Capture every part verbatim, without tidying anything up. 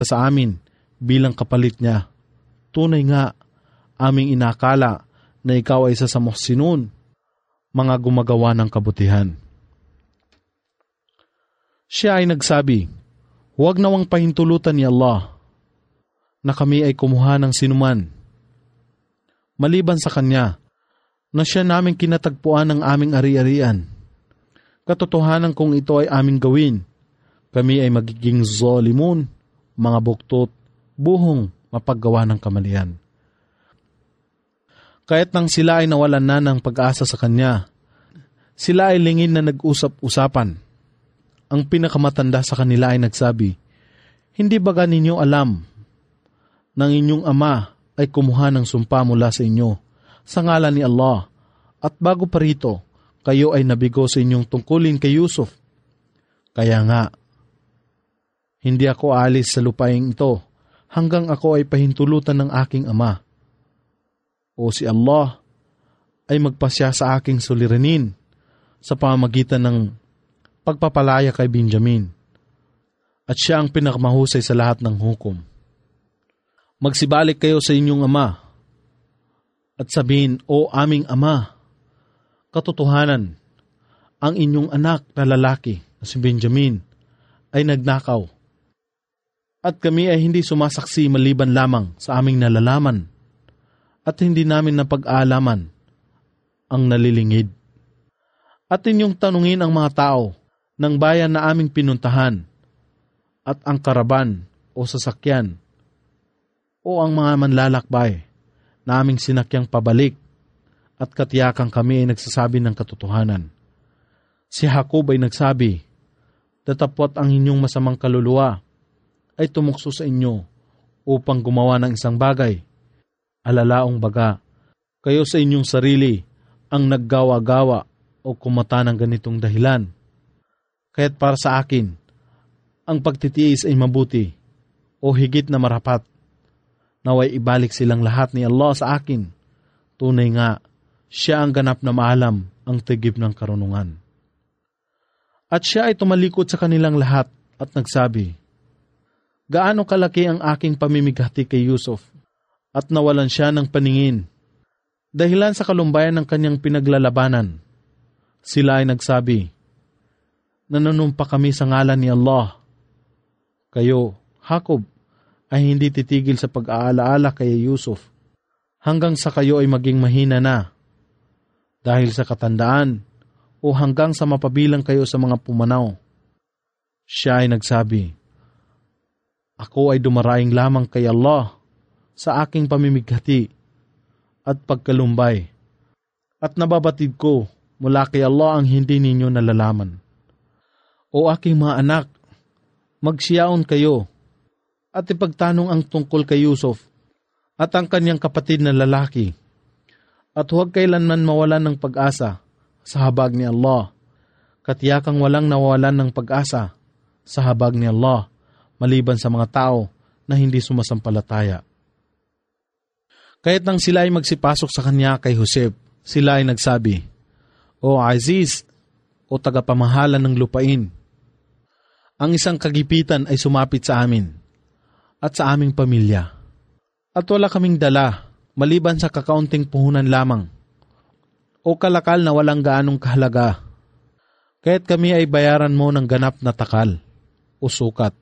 sa amin bilang kapalit niya. Tunay nga, aming inakala na ikaw ay isa sa muhsinun, mga gumagawa ng kabutihan. Siya ay nagsabi, huwag nawang pahintulutan ni Allah na kami ay kumuha ng sinuman, maliban sa Kanya, na siya naming kinatagpuan ng aming ari-arian. Katotohanan kung ito ay aming gawin, kami ay magiging zalimun, mga buktot, buhong mapaggawa ng kamalian. Kahit nang sila ay nawalan na ng pag-asa sa Kanya, sila ay lingin na nag-usap-usapan. Ang pinakamatanda sa kanila ay nagsabi, hindi baga ninyo alam nang inyong ama ay kumuha ng sumpa mula sa inyo sa ngalan ni Allah, at bago pa rito, kayo ay nabigo sa inyong tungkulin kay Yusuf. Kaya nga, hindi ako aalis sa lupaing ito hanggang ako ay pahintulutan ng aking ama. O si Allah ay magpasya sa aking suliranin sa pamamagitan ng pagpapalaya kay Benjamin, at siya ang pinakamahusay sa lahat ng hukom. Magsibalik kayo sa inyong ama at sabihin, o aming ama, katotohanan, ang inyong anak na lalaki na si Benjamin ay nagnakaw, at kami ay hindi sumasaksi maliban lamang sa aming nalalaman, at hindi namin napag-aalaman ang nalilingid. At inyong tanungin ang mga tao ng bayan na aming pinuntahan, at ang karaban o sasakyan, o ang mga manlalakbay na aming sinakyang pabalik, at katiyakang kami ay nagsasabi ng katotohanan. Si Jacob ay nagsabi, datapwat ang inyong masamang kaluluwa ay tumukso sa inyo upang gumawa ng isang bagay. Alalaong baga, kayo sa inyong sarili ang naggawa-gawa o kumata ng ganitong dahilan. Kaya't para sa akin, ang pagtitiis ay mabuti o higit na marapat. Naway ibalik silang lahat ni Allah sa akin. Tunay nga, siya ang ganap na maalam ang tigib ng karunungan. At siya ay tumalikod sa kanilang lahat at nagsabi, gaano kalaki ang aking pamimighati kay Yusuf, at nawalan siya ng paningin, dahilan sa kalumbayan ng kanyang pinaglalabanan. Sila ay nagsabi, nanunumpa kami sa ngalan ni Allah. Kayo, Jacob, ay hindi titigil sa pag-aalaala kay Yusuf, hanggang sa kayo ay maging mahina na, dahil sa katandaan, o hanggang sa mapabilang kayo sa mga pumanaw. Siya ay nagsabi, ako ay dumaraing lamang kay Allah sa aking pamimighati at pagkalumbay, at nababatid ko mula kay Allah ang hindi ninyo nalalaman. O aking mga anak, magsiyaon kayo at ipagtanong ang tungkol kay Yusuf at ang kanyang kapatid na lalaki, at huwag kailanman mawalan ng pag-asa sa habag ni Allah, katiyakang walang nawawalan ng pag-asa sa habag ni Allah maliban sa mga tao na hindi sumasampalataya. Kahit nang sila ay magsipasok sa kanya kay Joseph, sila ay nagsabi, O Aziz, o tagapamahala ng lupain, ang isang kagipitan ay sumapit sa amin at sa aming pamilya, at wala kaming dala maliban sa kakaunting puhunan lamang o kalakal na walang gaanong kahalaga, kaya't kami ay bayaran mo ng ganap na takal o sukat,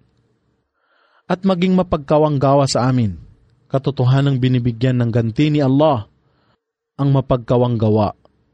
at maging mapagkawanggawa sa amin, katotohanang binibigyan ng ganti ni Allah ang mapagkawanggawa.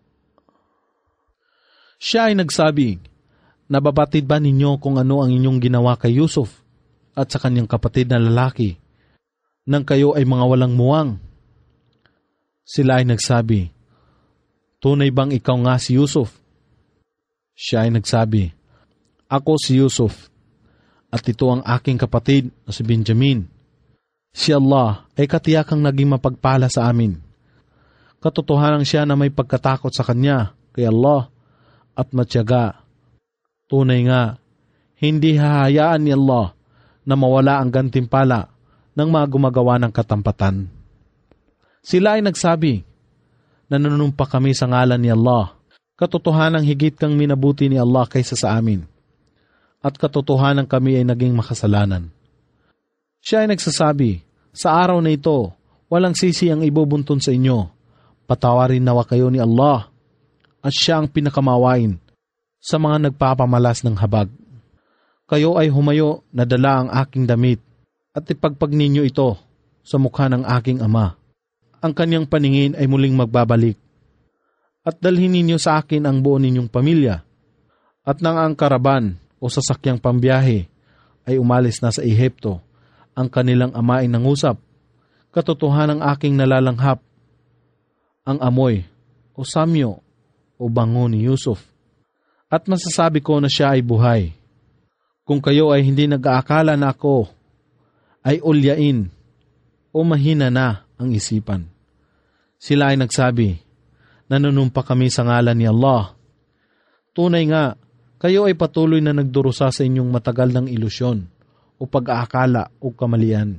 Siya ay nagsabi, nababatid ba ninyo kung ano ang inyong ginawa kay Yusuf at sa kanyang kapatid na lalaki nang kayo ay mga walang muwang? Sila ay nagsabi, tunay bang ikaw nga si Yusuf? Siya ay nagsabi, ako si Yusuf, at ito ang aking kapatid na si Benjamin. Si Allah ay katiyakang naging mapagpala sa amin. Katotohanan siya na may pagkatakot sa kanya kay Allah at matyaga. Tunay nga, hindi hahayaan ni Allah na mawala ang gantimpala ng mga gumagawa ng katampatan. Sila ay nagsabi, nanunumpa kami sa ngalan ni Allah. Katotohanang higit kang minabuti ni Allah kaysa sa amin, at katotohanan kami ay naging makasalanan. Siya ay nagsasabi, sa araw na ito, walang sisi ang ibubunton sa inyo. Patawarin nawa kayo ni Allah, at siya ang pinakamawain sa mga nagpapamalas ng habag. Kayo ay humayo na dala ang aking damit at ipagpag ninyo ito sa mukha ng aking ama. Ang kanyang paningin ay muling magbabalik. At dalhin ninyo sa akin ang buo ninyong pamilya. At nang ang karaban o sasakyang pambiyahe ay umalis na sa Ehipto, ang kanilang ama ay nangusap, katotohanan ng aking nalalanghap, ang amoy o samyo o bango ni Yusuf. At masasabi ko na siya ay buhay. Kung kayo ay hindi nag-aakala na ako ay ulyain o mahina na ang isipan. Sila ay nagsabi, nanunumpa kami sa ngalan ni Allah. Tunay nga, kayo ay patuloy na nagdurusa sa inyong matagal ng ilusyon o pag-aakala o kamalian.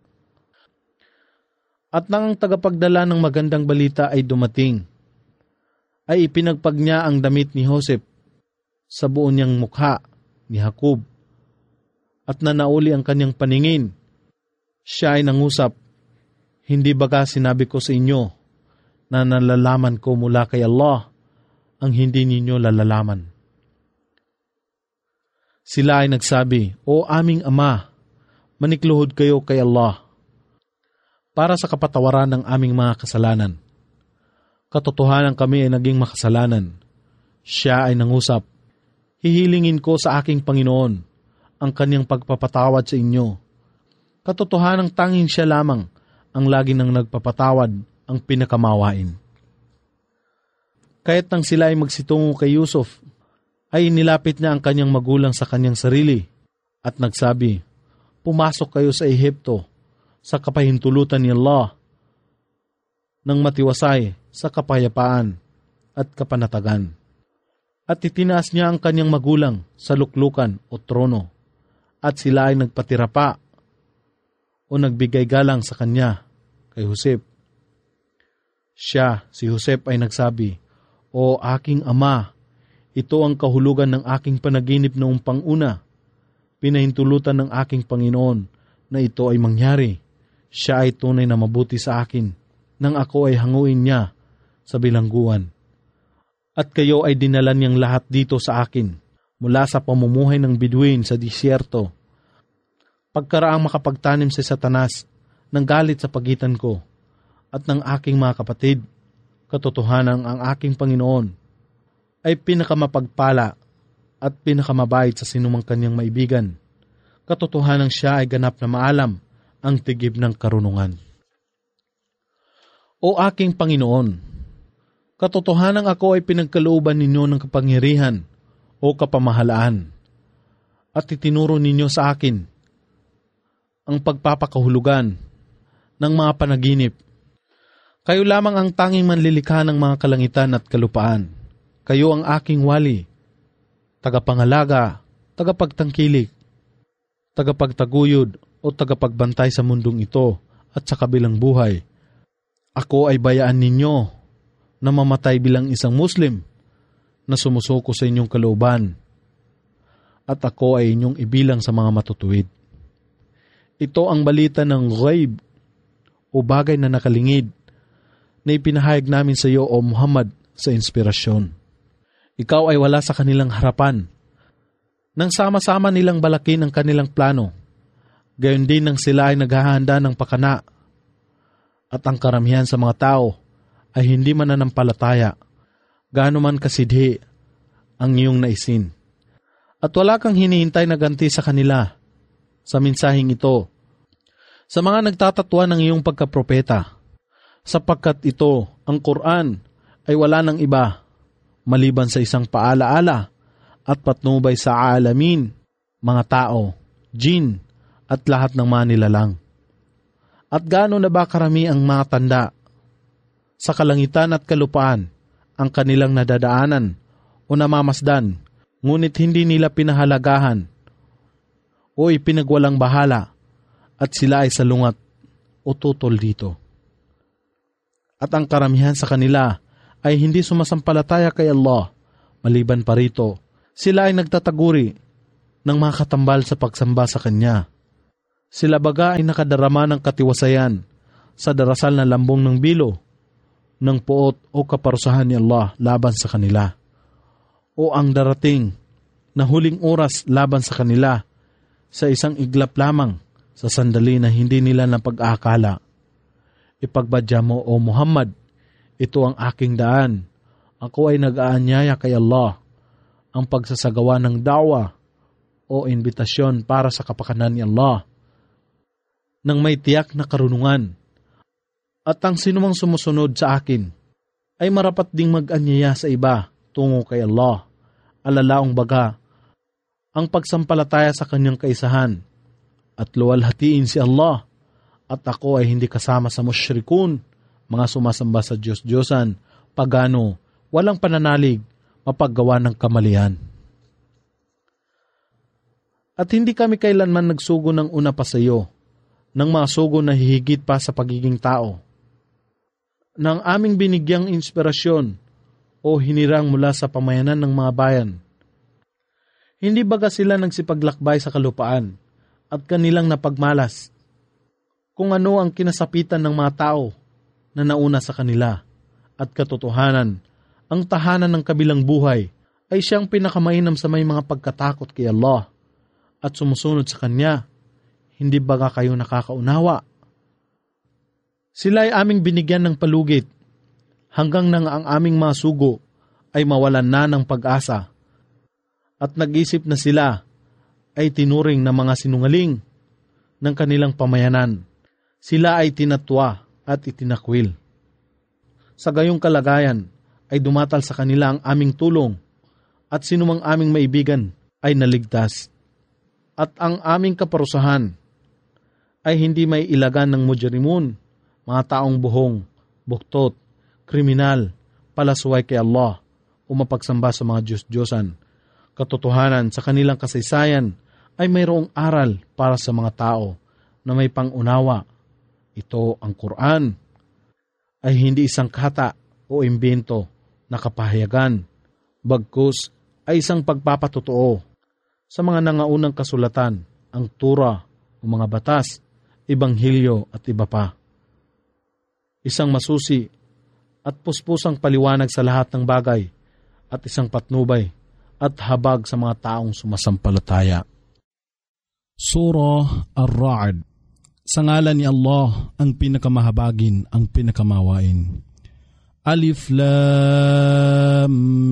At nang ang tagapagdala ng magandang balita ay dumating, ay ipinagpag niya ang damit ni Joseph sa buo niyang mukha ni Jacob at nanauli ang kanyang paningin. Siya ay nangusap, hindi baga sinabi ko sa inyo na nalalaman ko mula kay Allah ang hindi ninyo lalalaman. Sila ay nagsabi, O aming ama, manikluhod kayo kay Allah para sa kapatawaran ng aming mga kasalanan. Katotohanan kami ay naging makasalanan. Siya ay nangusap, hihilingin ko sa aking Panginoon ang kanyang pagpapatawad sa inyo. Katotohanan tanging siya lamang ang lagi nang nagpapatawad, ang pinakamawain. Kaya't nang sila ay magsitungo kay Yusuf, ay nilapit niya ang kanyang magulang sa kanyang sarili at nagsabi, pumasok kayo sa Ehipto sa kapahintulutan ni Allah nang matiwasay sa kapayapaan at kapanatagan. At itinaas niya ang kanyang magulang sa luklukan o trono at sila ay nagpatira pa o nagbigay galang sa kanya kay Joseph. Siya, si Joseph ay nagsabi, O aking ama, ito ang kahulugan ng aking panaginip noong panguna. Pinahintulutan ng aking Panginoon na ito ay mangyari. Siya ay tunay na mabuti sa akin nang ako ay hanguin niya sa bilangguan. At kayo ay dinala niyang lahat dito sa akin mula sa pamumuhay ng Bedouin sa disyerto. Pagkaraang makapagtanim si Satanas ng galit sa pagitan ko at ng aking mga kapatid, katotohanan ang aking Panginoon ay pinakamapagpala at pinakamabait sa sinumang kanyang maibigan. Katotohanan siya ay ganap na maalam ang tigib ng karunungan. O aking Panginoon, katotohanan ako ay pinagkalooban ninyo ng kapangyarihan o kapamahalaan at itinuro ninyo sa akin ang pagpapakahulugan ng mga panaginip. Kayo lamang ang tanging manlilikha ng mga kalangitan at kalupaan. Kayo ang aking wali, tagapangalaga, tagapagtangkilik, tagapagtaguyod o tagapagbantay sa mundong ito at sa kabilang buhay. Ako ay bayaan ninyo na mamatay bilang isang Muslim na sumusuko sa inyong kalooban at ako ay inyong ibilang sa mga matutuwid. Ito ang balita ng ghaib o bagay na nakalingid na ipinahayag namin sa iyo, O Muhammad, sa inspirasyon. Ikaw ay wala sa kanilang harapan. Nang sama-sama nilang balakin ang kanilang plano, gayon din nang sila ay naghahanda ng pakana. At ang karamihan sa mga tao ay hindi mananampalataya, gaano man kasidhi ang iyong naisin. At wala kang hinihintay na ganti sa kanila sa mensaheng ito, sa mga nagtatatwa ng iyong pagkapropeta, sapagkat ito, ang Quran, ay wala ng iba maliban sa isang paalaala at patnubay sa alamin, mga tao, jin, at lahat ng mga nilalang. At gaano na ba karami ang mga tanda sa kalangitan at kalupaan ang kanilang nadadaanan o namamasdan, ngunit hindi nila pinahalagahan o ipinagwalang bahala at sila ay salungat o tutol dito. At ang karamihan sa kanila ay hindi sumasampalataya kay Allah. Maliban pa rito, sila ay nagtataguri ng mga katambal sa pagsamba sa Kanya. Sila baga ay nakadarama ng katiwasayan sa darasal na lambong ng bilo, ng puot o kaparusahan ni Allah laban sa kanila, o ang darating na huling oras laban sa kanila sa isang iglap lamang sa sandali na hindi nila napag-aakala. Ipagbadya mo, O Muhammad, ito ang aking daan. Ako ay nag-aanyaya kay Allah, ang pagsasagawa ng da'wa o imbitasyon para sa kapakanan ni Allah, nang may tiyak na karunungan. At ang sinumang sumusunod sa akin ay marapat ding mag-anyaya sa iba tungo kay Allah. Alalaong baga, ang pagsampalataya sa kanyang kaisahan at luwalhatiin si Allah, at ako ay hindi kasama sa musyrikun, mga sumasamba sa Diyos-Diyosan, pagano, walang pananalig, mapaggawa ng kamalian. At hindi kami kailanman nagsugo ng una pa sa iyo, ng mga sugo na hihigit pa sa pagiging tao, nang aming binigyang inspirasyon o hinirang mula sa pamayanan ng mga bayan. Hindi baga sila nagsipaglakbay sa kalupaan at kanilang napagmalas kung ano ang kinasapitan ng mga tao na nauna sa kanila, at katotohanan, ang tahanan ng kabilang buhay ay siyang pinakamainam sa may mga pagkatakot kay Allah at sumusunod sa Kanya. Hindi baga kayo nakakaunawa? Sila ay aming binigyan ng palugit hanggang nang ang aming mga sugo ay mawalan na ng pag-asa, at nag-isip na sila ay tinuring na mga sinungaling ng kanilang pamayanan. Sila ay tinatwa at itinakwil. Sa gayong kalagayan ay dumatal sa kanila ang aming tulong, at sinumang aming maibigan ay naligtas. At ang aming kaparusahan ay hindi may ilagan ng mujrimun, mga taong buhong, buktot, kriminal, palasway kay Allah o mapagsamba sa mga Diyos-Diyosan. Katotohanan, sa kanilang kasaysayan ay mayroong aral para sa mga tao na may pangunawa. Ito, ang Quran, ay hindi isang kata o imbento na kapahayagan, bagkus ay isang pagpapatotoo sa mga nangaunang kasulatan, ang Tura o mga batas, Ebanghelyo at iba pa. Isang masusi at puspusang paliwanag sa lahat ng bagay, at isang patnubay at habag sa mga taong sumasampalataya. Surah Ar-Ra'd. Sa ngalan ni Allah, ang pinakamahabagin, ang pinakamawain. Alif Lam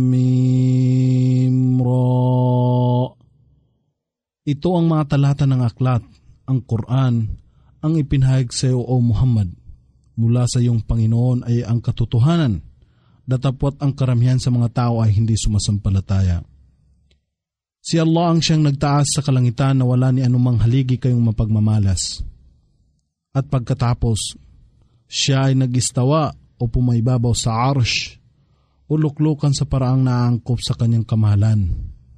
Mim Ra. Ito ang mga talata ng aklat, ang Quran, ang ipinahayag sa iyo, O Muhammad. Mula sa iyong Panginoon ay ang katotohanan, datapwat ang karamihan sa mga tao ay hindi sumasampalataya. Si Allah ang siyang nagtaas sa kalangitan na wala ni anumang haligi kayong mapagmamalas. At pagkatapos, siya ay nag-istawa o pumaibabaw sa arsh o luklukan sa paraang naangkop sa kanyang kamahalan.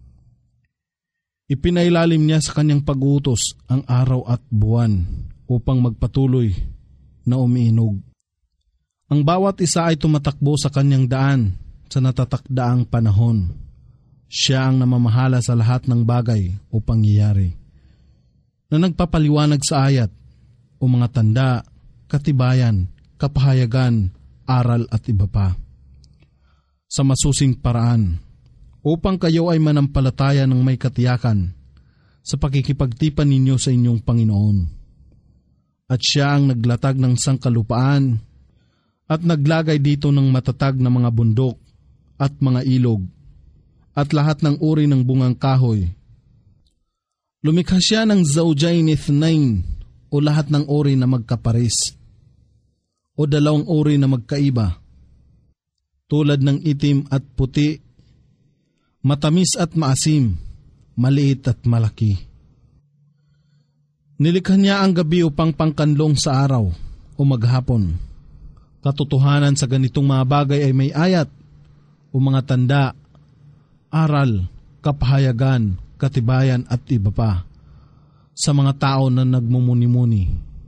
Ipinailalim niya sa kanyang pag-utos ang araw at buwan upang magpatuloy na umiinog. Ang bawat isa ay tumatakbo sa kanyang daan sa natatakdaang panahon. Siya ang namamahala sa lahat ng bagay o pangyayari, na nagpapaliwanag sa ayat o mga tanda, katibayan, kapahayagan, aral at iba pa, sa masusing paraan, upang kayo ay manampalataya ng may katiyakan sa pakikipagtipan ninyo sa inyong Panginoon. At siya ang naglatag ng sangkalupaan at naglagay dito ng matatag na mga bundok at mga ilog at lahat ng uri ng bungang kahoy. Lumikha siya ng zawjayn ithnain o lahat ng uri na magkaparis o dalawang uri na magkaiba, tulad ng itim at puti, matamis at maasim, maliit at malaki. Nilikha niya ang gabi upang pangkanlong sa araw o maghapon. Katotohanan sa ganitong mga bagay ay may ayat o mga tanda, aral, kapahayagan, katibayan at iba pa sa mga tao na nagmumuni-muni.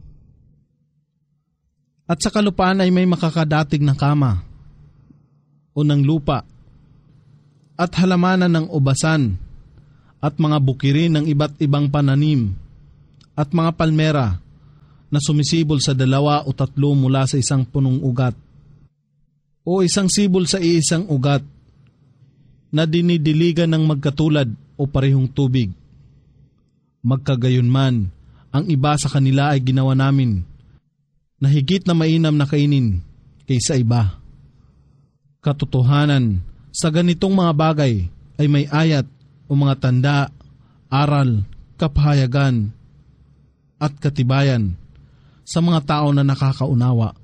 At sa kalupaan ay may makakadatig na kama o ng lupa at halamanan ng ubasan at mga bukirin ng iba't ibang pananim at mga palmera na sumisibol sa dalawa o tatlo mula sa isang punong ugat, o isang sibol sa iisang ugat na dinidiligan ng magkatulad o parehong tubig. Magkagayunman, ang iba sa kanila ay ginawa namin na higit na mainam na kainin kaysa iba. Katotohanan, sa ganitong mga bagay ay may ayat o mga tanda, aral, kapahayagan at katibayan sa mga tao na nakakaunawa.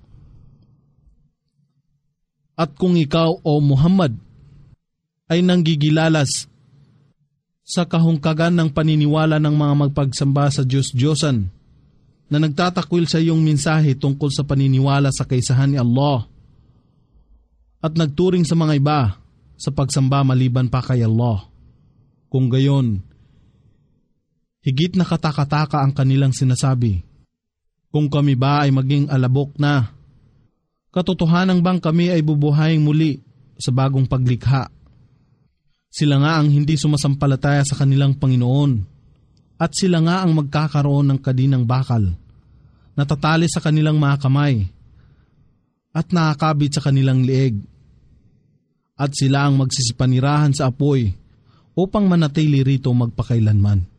At kung ikaw o Muhammad ay nanggigilalas sa kahungkagan ng paniniwala ng mga magpagsamba sa Diyos-Diyosan na nagtatakwil sa iyong mensahe tungkol sa paniniwala sa kaisahan ni Allah at nagturing sa mga iba sa pagsamba maliban pa kay Allah. Kung gayon, higit na katakataka ang kanilang sinasabi. Kung kami ba ay maging alabok na, katotohanan bang kami ay bubuhayin muli sa bagong paglikha? Sila nga ang hindi sumasampalataya sa kanilang Panginoon at sila nga ang magkakaroon ng kadinang bakal, natatali sa kanilang mga kamay at nakakabit sa kanilang lieg. At sila ang magsisipanirahan sa apoy upang manatili rito magpakailanman.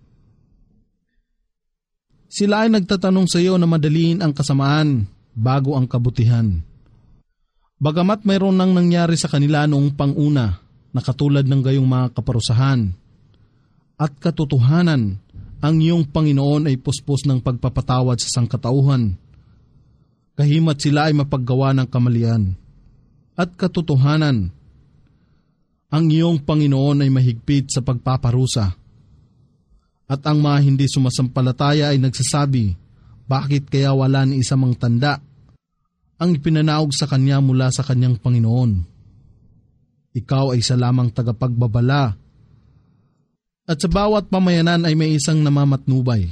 Sila ay nagtatanong sa iyo na madaliin ang kasamaan bago ang kabutihan. Bagamat mayroon nang nangyari sa kanila noong panguna na katulad ng gayong mga kaparusahan, at katotohanan, ang iyong Panginoon ay puspos ng pagpapatawad sa sangkatauhan. Kahimat sila ay mapaggawa ng kamalian. At katotohanan, ang iyong Panginoon ay mahigpit sa pagpaparusa. At ang mga hindi sumasampalataya ay nagsasabi, bakit kaya wala ni isa mang tanda ang ipinanaog sa kanya mula sa kanyang Panginoon? Ikaw ay isa lamang tagapagbabala, at sa bawat pamayanan ay may isang namamatnubay.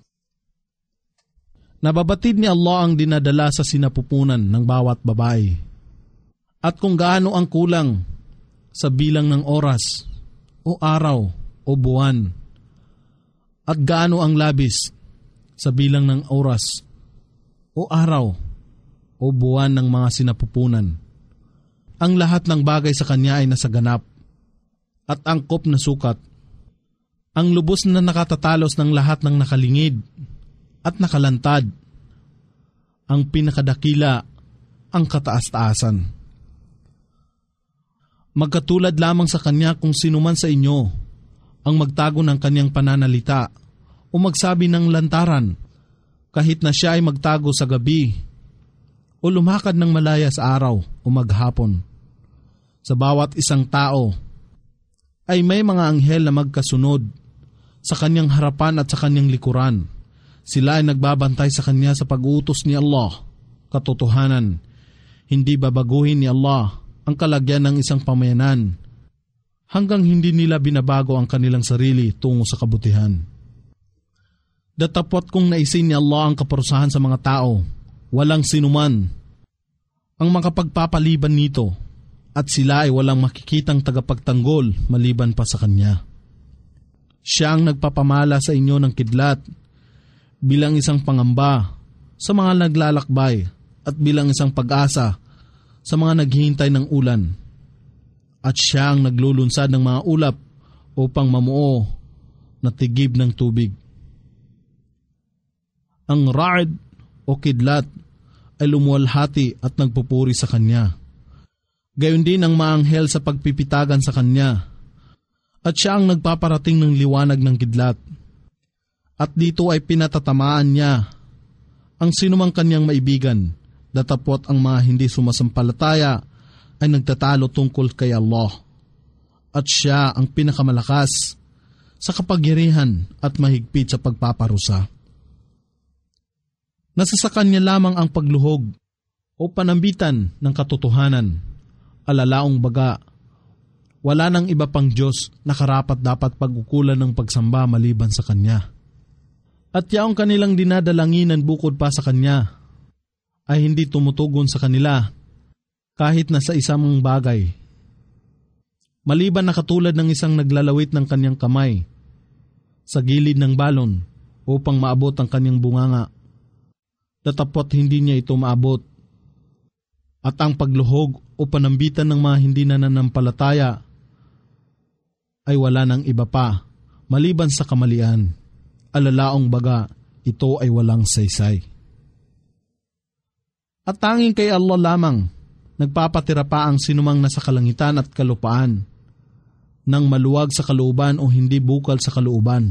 Nababatid ni Allah ang dinadala sa sinapupunan ng bawat babae, at kung gaano ang kulang sa bilang ng oras, o araw, o buwan, at gaano ang labis sa bilang ng oras, o araw, o buwan ng mga sinapupunan. Ang lahat ng bagay sa kanya ay nasaganap at angkop na sukat. Ang lubos na nakatatalos ng lahat ng nakalingid at nakalantad. Ang pinakadakila, ang kataas-taasan. Magkatulad lamang sa kanya kung sino man sa inyo ang magtago ng kanyang pananalita o magsabi ng lantaran kahit na siya ay magtago sa gabi o lumakad ng malaya sa araw o maghapon. Sa bawat isang tao ay may mga anghel na magkasunod sa kanyang harapan at sa kanyang likuran. Sila ay nagbabantay sa kanya sa pag-uutos ni Allah. Katotohanan, hindi babaguhin ni Allah ang kalagyan ng isang pamayanan hanggang hindi nila binabago ang kanilang sarili tungo sa kabutihan. Datapwat kung naisin ni Allah ang kaparusahan sa mga tao, walang sinuman ang makapagpapaliban nito, at sila ay walang makikitang tagapagtanggol maliban pa sa kanya. Siya ang nagpapamala sa inyo ng kidlat bilang isang pangamba sa mga naglalakbay at bilang isang pag-asa sa mga naghihintay ng ulan. At siya ang naglulunsad ng mga ulap upang mamuo na tigib ng tubig. Ang ra'd o kidlat ay lumuwalhati at nagpupuri sa kanya. Gayon din ang maanghel sa pagpipitagan sa kanya. At siya ang nagpaparating ng liwanag ng kidlat. At dito ay pinatatamaan niya ang sinumang kanyang maibigan, datapot ang mga hindi sumasampalataya ay nagtatalo tungkol kay Allah. At siya ang pinakamalakas sa kapagyarihan at mahigpit sa pagpaparusa. Nasa sa kanya lamang ang pagluhog o panambitan ng katotohanan, alalaong baga. Wala nang iba pang Diyos na karapat dapat pag-ukulan ng pagsamba maliban sa Kanya. At yaong kanilang dinadalanginan bukod pa sa Kanya ay hindi tumutugon sa kanila kahit na sa isang bagay. Maliban na katulad ng isang naglalawit ng kanyang kamay sa gilid ng balon upang maabot ang kanyang bunganga. Datapot hindi niya ito maabot. At ang pagluhog o panambitan ng mga hindi nananampalataya ay wala ng iba pa, maliban sa kamalian. Alalaong baga, ito ay walang saysay. At tanging kay Allah lamang, nagpapatira pa ang sinumang nasa kalangitan at kalupaan, nang maluwag sa kalooban o hindi bukal sa kalooban.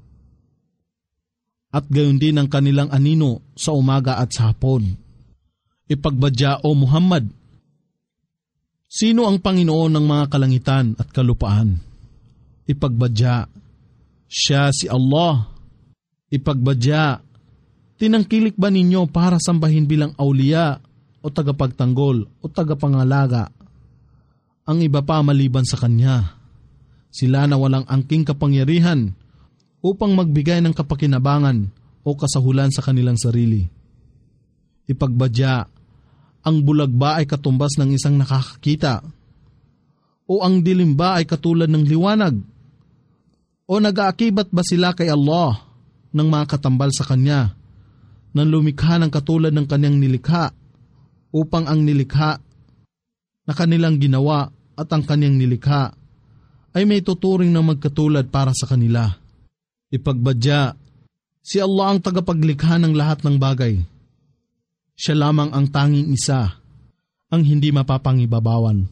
At gayon din ang kanilang anino sa umaga at sa hapon. Ipagbadya o Muhammad, sino ang Panginoon ng mga kalangitan at kalupaan? Ipagbadya, siya si Allah. Ipagbadya, tinangkilik ba ninyo para sambahin bilang awliya o tagapagtanggol o tagapangalaga ang iba pa maliban sa Kanya? Sila na walang angking kapangyarihan upang magbigay ng kapakinabangan o kasahulan sa kanilang sarili. Ipagbadya, ang bulag ba ay katumbas ng isang nakakakita? O ang dilim ba ay katulad ng liwanag? O nag-aakibat ba sila kay Allah ng mga katambal sa Kanya nang lumikha ng katulad ng Kanyang nilikha upang ang nilikha na kanilang ginawa at ang Kanyang nilikha ay may tuturing na magkatulad para sa kanila? Ipagbadya, si Allah ang tagapaglikha ng lahat ng bagay. Siya lamang ang tanging isa, ang hindi mapapangibabawan.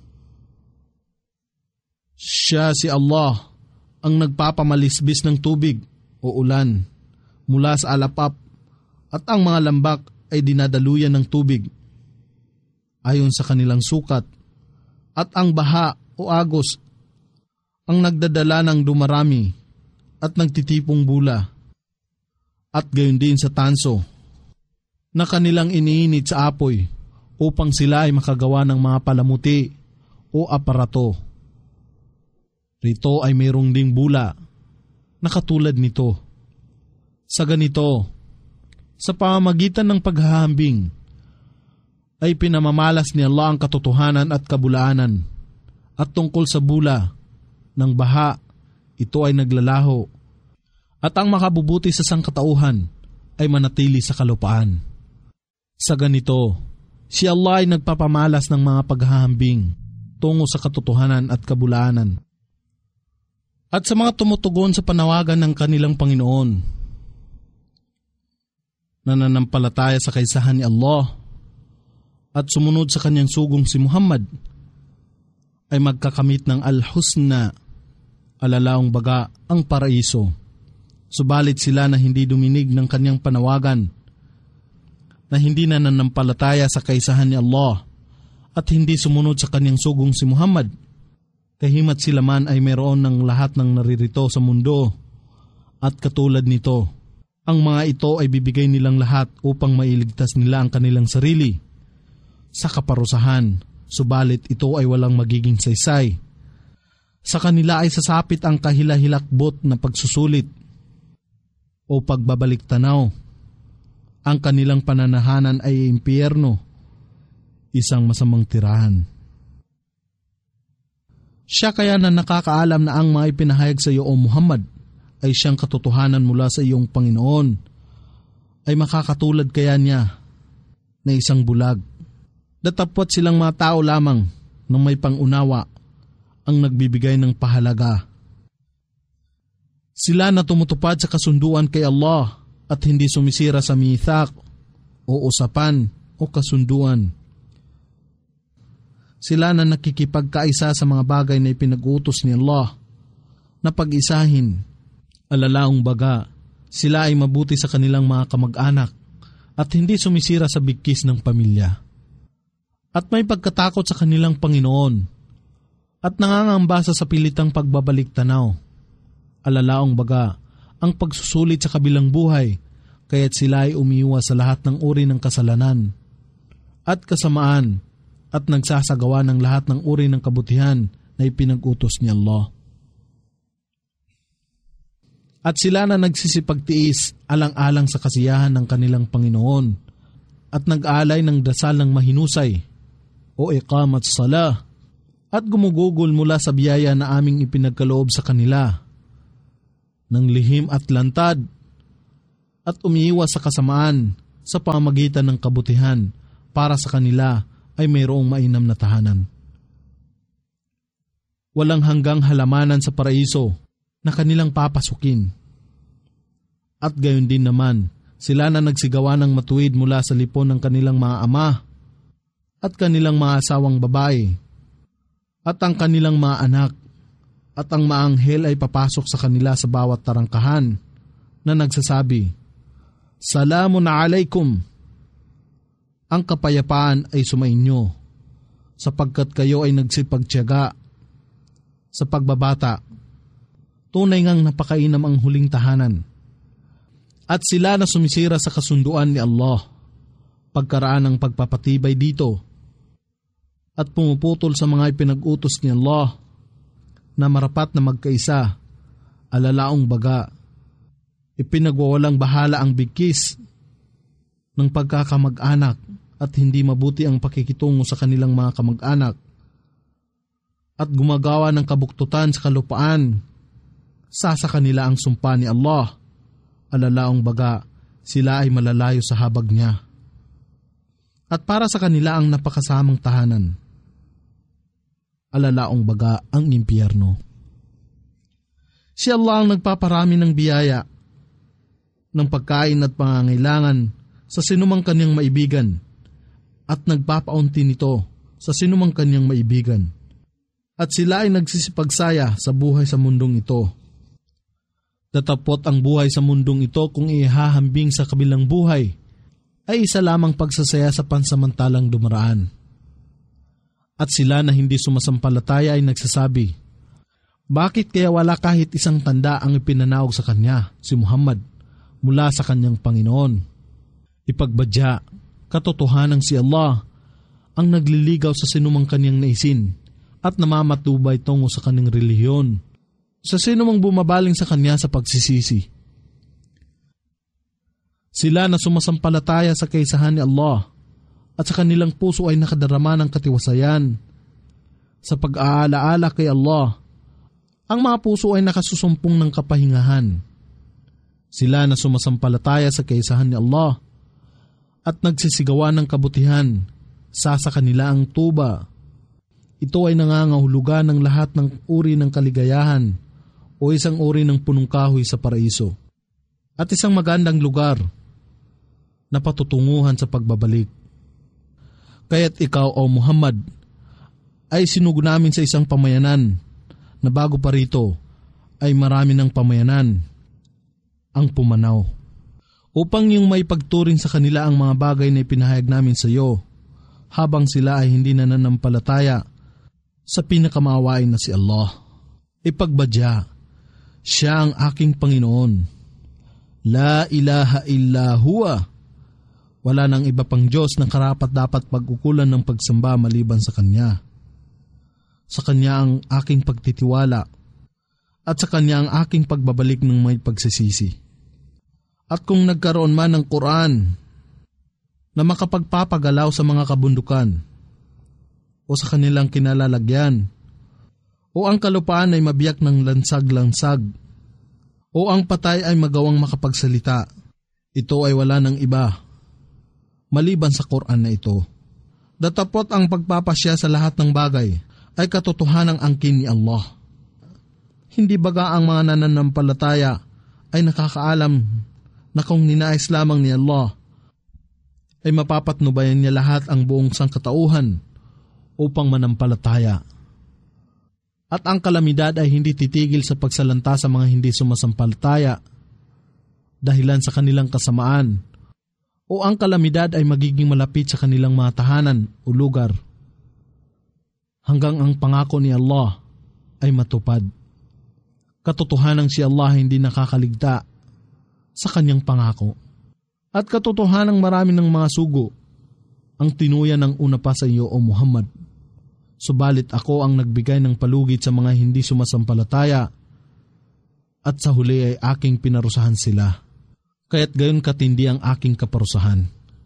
Siya si Allah, ang nagpapamalisbis ng tubig o ulan mula sa alapap at ang mga lambak ay dinadaluyan ng tubig ayon sa kanilang sukat at ang baha o agos ang nagdadala ng dumarami at nagtitipong bula at gayon din sa tanso na kanilang iniinit sa apoy upang sila ay makagawa ng mga palamuti o aparato. Rito ay mayroong ding bula na katulad nito. Sa ganito, sa pamamagitan ng paghahambing, ay pinamamalas ni Allah ang katotohanan at kabulaanan, at tungkol sa bula ng baha, ito ay naglalaho, at ang makabubuti sa sangkatauhan ay manatili sa kalupaan. Sa ganito, si Allah ay nagpapamalas ng mga paghahambing tungo sa katotohanan at kabulaanan. At sa mga tumutugon sa panawagan ng kanilang Panginoon, nananampalataya sa kaisahan ni Allah at sumunod sa kanyang sugong si Muhammad, ay magkakamit ng al-husna, alalaong baga ang paraiso. Subalit sila na hindi duminig ng kanyang panawagan, na hindi nananampalataya sa kaisahan ni Allah at hindi sumunod sa kanyang sugong si Muhammad, kahimat sila man ay mayroon ng lahat ng naririto sa mundo at katulad nito, ang mga ito ay bibigay nilang lahat upang mailigtas nila ang kanilang sarili sa kaparusahan, subalit ito ay walang magiging saysay. Sa kanila ay sasapit ang kahilahilakbot na pagsusulit o pagbabalik tanaw. Ang kanilang pananahanan ay impyerno, isang masamang tirahan. Siya kaya na nakakaalam na ang mga ipinahayag sa iyo o Muhammad ay siyang katotohanan mula sa iyong Panginoon, ay makakatulad kaya niya na isang bulag. Datapwat silang mga tao lamang ng may pangunawa ang nagbibigay ng pahalaga. Sila na tumutupad sa kasunduan kay Allah at hindi sumisira sa mithaq o usapan o kasunduan. Sila na nakikipagkaisa sa mga bagay na ipinag-utos ni Allah na pag-isahin. Alalaong baga, sila ay mabuti sa kanilang mga kamag-anak at hindi sumisira sa bigkis ng pamilya. At may pagkatakot sa kanilang Panginoon at nangangamba sa pilitang pagbabalik tanaw. Alalaong baga, ang pagsusulit sa kabilang buhay, kaya't sila ay umiiwas sa lahat ng uri ng kasalanan at kasamaan at nagsasagawa ng lahat ng uri ng kabutihan na ipinag-utos ni Allah. At sila na nagsisipagtiis alang-alang sa kasiyahan ng kanilang Panginoon at nag-aalay ng dasal ng mahinusay o iqamat salah at gumugugol mula sa biyaya na aming ipinagkaloob sa kanila ng lihim at lantad at umiiwas sa kasamaan sa pamamagitan ng kabutihan para sa kanila ay mayroong mainam na tahanan. Walang hanggang halamanan sa paraiso na kanilang papasukin. At gayon din naman, sila na nagsigawa ng matuwid mula sa lipon ng kanilang mga ama at kanilang mga asawang babae at ang kanilang mga anak at ang maanghel ay papasok sa kanila sa bawat tarangkahan na nagsasabi, Salamun alaikum! Ang kapayapaan ay sumainyo sapagkat kayo ay nagsipagtiyaga sa pagbabata. Tunay ngang napakainam ang huling tahanan. At sila na sumisira sa kasunduan ni Allah pagkaraan ng pagpapatibay dito at pumuputol sa mga ipinag-utos ni Allah na marapat na magkaisa, alalaong baga, ipinagwawalang bahala ang bigkis ng pagkakamag-anak at hindi mabuti ang pakikitungo sa kanilang mga kamag-anak at gumagawa ng kabuktutan sa kalupaan, sasa kanila ang sumpa ni Allah, alalaong baga, sila ay malalayo sa habag niya. At para sa kanila ang napakasamang tahanan, alalaong baga ang impyerno. Si Allah ang nagpaparami ng biyaya, ng pagkain at pangangailangan sa sinumang kanyang maibigan at nagpapaunti nito sa sinumang kanyang maibigan. At sila ay nagsisipagsaya sa buhay sa mundong ito. Datapot ang buhay sa mundong ito kung ihahambing sa kabilang buhay ay isa lamang pagsasaya sa pansamantalang dumaraan. At sila na hindi sumasampalataya ay nagsasabi, bakit kaya wala kahit isang tanda ang ipinanaog sa kanya, si Muhammad, mula sa kanyang Panginoon? Ipagbadya, katotohanan si Allah ang nagliligaw sa sinumang kanyang naisin at namamatubay tungo sa kanyang relihiyon, sa sinumang bumabaling sa kanya sa pagsisisi. Sila na sumasampalataya sa kaisahan ni Allah at sa kanilang puso ay nakadarama ng katiwasayan. Sa pag-aalaala kay Allah, ang mga puso ay nakasusumpong ng kapahingahan. Sila na sumasampalataya sa kaisahan ni Allah at nagsisigawan ng kabutihan, sasa kanila ang tuba. Ito ay nangangahulugan ng lahat ng uri ng kaligayahan o isang uri ng punong kahoy sa paraiso at isang magandang lugar na patutunguhan sa pagbabalik. Kaya't ikaw, O Muhammad, ay sinugo namin sa isang pamayanan na bago pa rito ay marami ng pamayanan ang pumanaw, upang yung may pagturing sa kanila ang mga bagay na ipinahayag namin sa iyo habang sila ay hindi nananampalataya sa pinakamaawain na si Allah. Ipagbadya, siya ang aking Panginoon. La ilaha illa huwa. Wala nang iba pang Diyos na karapat dapat pagkukulan ng pagsamba maliban sa Kanya. Sa Kanya ang aking pagtitiwala at sa Kanya ang aking pagbabalik ng may pagsisisi. At kung nagkaroon man ng Quran na makapagpapagalaw sa mga kabundukan o sa kanilang kinalalagyan, o ang kalupaan ay mabiyak ng lansag-lansag, o ang patay ay magawang makapagsalita, ito ay wala ng iba maliban sa Quran na ito. Datapot ang pagpapasya sa lahat ng bagay ay katotohanang angkin ni Allah. Hindi baga ang mga nananampalataya ay nakakaalam na kung ninais lamang ni Allah ay mapapatnubayan niya lahat ang buong sangkatauhan upang manampalataya. At ang kalamidad ay hindi titigil sa pagsalanta sa mga hindi sumasampalataya dahilan sa kanilang kasamaan, o ang kalamidad ay magiging malapit sa kanilang mga tahanan o lugar hanggang ang pangako ni Allah ay matupad. Katotohanang si Allah hindi nakakaligta sa kanyang pangako. At katotohanang marami ng mga sugo ang tinuyan ng una pa sa iyo, O Muhammad. Subalit ako ang nagbigay ng palugit sa mga hindi sumasampalataya at sa huli ay aking pinarusahan sila. Kaya't gayon katindi ang aking kaparusahan.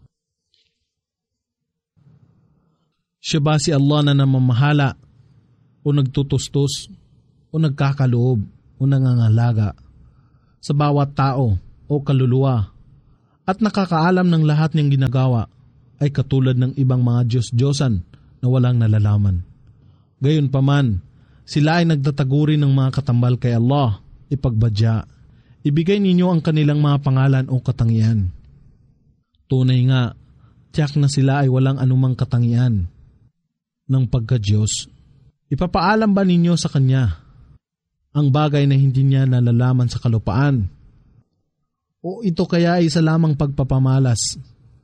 Siya ba si Allah na namamahala o nagtutustos o nagkakaloob o nangangalaga sa bawat tao o kaluluwa at nakakaalam ng lahat niyang ginagawa ay katulad ng ibang mga Diyos-Diyosan na walang nalalaman. Gayunpaman, sila ay nagtataguri ng mga katambal kay Allah, ipagbadya. Ibigay ninyo ang kanilang mga pangalan o katangian. Tunay nga, tiyak na sila ay walang anumang katangian ng pagka-Diyos. Ipapaalam ba ninyo sa Kanya ang bagay na hindi niya nalalaman sa kalupaan? O ito kaya ay isa lamang pagpapamalas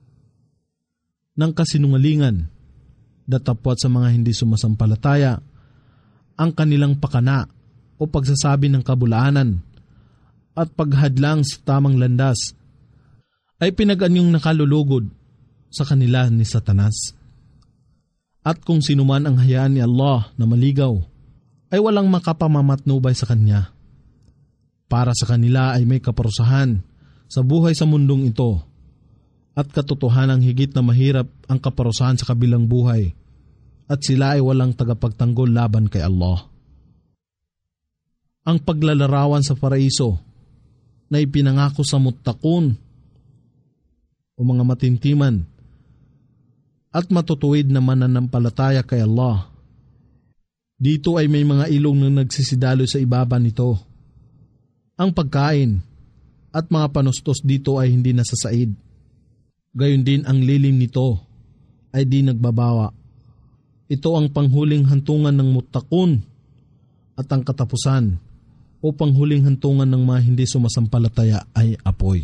ng kasinungalingan, datapwat sa mga hindi sumasampalataya, ang kanilang pakana o pagsasabi ng kabulaanan at paghadlang sa tamang landas ay pinag-anyong nakalulugod sa kanila ni Satanas. At kung sinuman ang hayaan ni Allah na maligaw, ay walang makapamamatnubay sa Kanya. Para sa kanila ay may kaparusahan sa buhay sa mundong ito, at katotohanang higit na mahirap ang kaparusahan sa kabilang buhay, at sila ay walang tagapagtanggol laban kay Allah. Ang paglalarawan sa paraiso na ipinangako sa muttaqun o mga matintiman at matutuwid na mananampalataya kay Allah. Dito ay may mga ilong na nagsisidalo sa ibaba nito. Ang pagkain at mga panustos dito ay hindi nasasaid. Gayon din ang lilim nito ay di nagbabawa. Ito ang panghuling hantungan ng muttaqun at ang katapusan o panghuling hantungan ng mga hindi sumasampalataya ay apoy.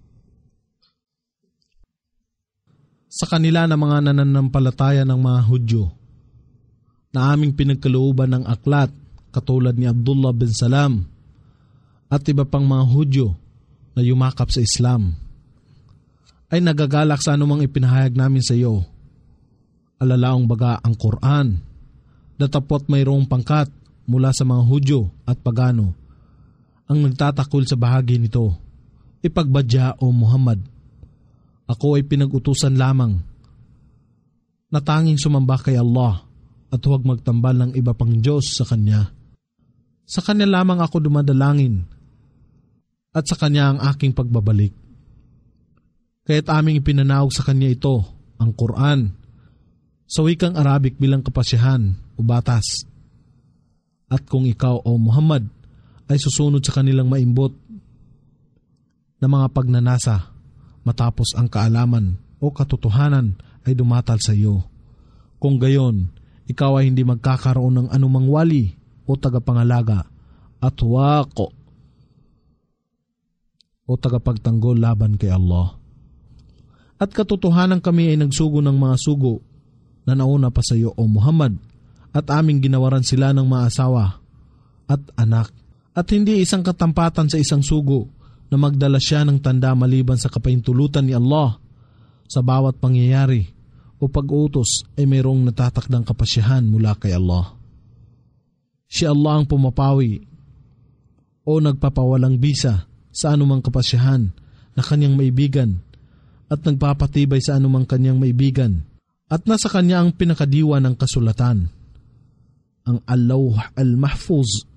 Sa kanila na mga nananampalataya ng mga Hudyo na aming pinagkalooban ng aklat katulad ni Abdullah bin Salam at iba pang mga Hudyo na yumakap sa Islam ay nagagalak sa anumang ipinahayag namin sa iyo. Alalaong baga ang Quran, datapot mayroong pangkat mula sa mga Hudyo at pagano ang nagtatakol sa bahagi nito. Ipagbadya o Muhammad, ako ay pinag-utusan lamang na tanging sumamba kay Allah at huwag magtambal ng iba pang Diyos sa Kanya. Sa Kanya lamang ako dumadalangin at sa Kanya ang aking pagbabalik. Kaya't aming ipinanawag sa Kanya ito, ang Quran, sa wikang Arabic bilang kapasyahan o batas. At kung ikaw o Muhammad ay susunod sa kanilang maimbot na mga pagnanasa matapos ang kaalaman o katotohanan ay dumatal sa iyo. Kung gayon, ikaw ay hindi magkakaroon ng anumang wali o tagapangalaga at wako o tagapagtanggol laban kay Allah. At katotohanan kami ay nagsugo ng mga sugo na nauna pa sa iyo o Muhammad at aming ginawaran sila ng mga asawa at anak. At hindi isang katampatan sa isang sugo na magdala siya ng tanda maliban sa kapahintulutan ni Allah. Sa bawat pangyayari o pag-utos ay mayroong natatakdang kapasyahan mula kay Allah. Si Allah ang pumapawi o nagpapawalang bisa sa anumang kapasyahan na kanyang maibigan at nagpapatibay sa anumang kanyang maibigan. At nasa kanya ang pinakadiwa ng kasulatan, ang Al-Lawh Al-Mahfuz.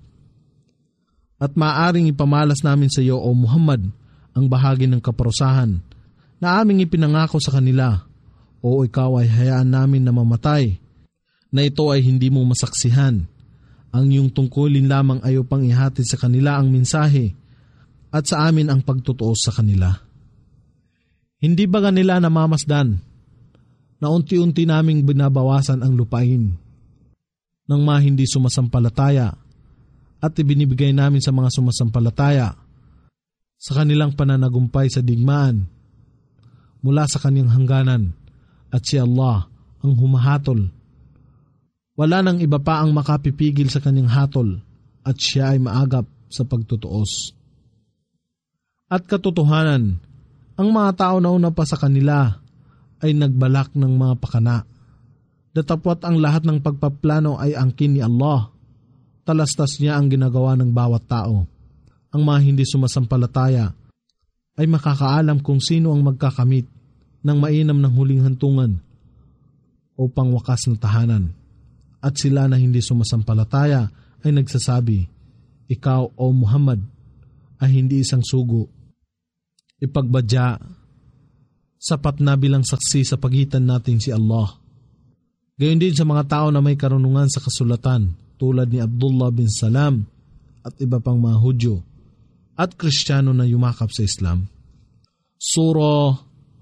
At maaaring ipamalas namin sa iyo o Muhammad ang bahagi ng kaparusahan na aming ipinangako sa kanila, o ikaw ay hayaan namin na mamatay, na ito ay hindi mo masaksihan. Ang iyong tungkulin lamang ay upang ihatid sa kanila ang mensahe at sa amin ang pagtutuos sa kanila. Hindi ba kanila namamasdan na unti-unti naming binabawasan ang lupain ng mga hindi sumasampalataya at ibinibigay namin sa mga sumasampalataya sa kanilang pananagumpay sa digmaan mula sa kanyang hangganan, at si Allah ang humahatol. Wala nang iba pa ang makapipigil sa kanyang hatol at siya ay maagap sa pagtutuos. At katotohanan, ang mga tao na una pa sa kanila ay nagbalak ng mga pakana. Datapwat ang lahat ng pagpaplano ay angkin ni Allah. Talastas niya ang ginagawa ng bawat tao. Ang mga hindi sumasampalataya ay makakaalam kung sino ang magkakamit ng mainam ng huling hantungan o pangwakas na tahanan. At sila na hindi sumasampalataya ay nagsasabi, ikaw o Muhammad ay hindi isang sugo. Ipagbadya, sapat na bilang saksi sa pagitan natin si Allah. Gayon din sa mga tao na may karunungan sa kasulatan tulad ni Abdullah bin Salam at iba pang mga Hudyo at Kristiyano na yumakap sa Islam. Surah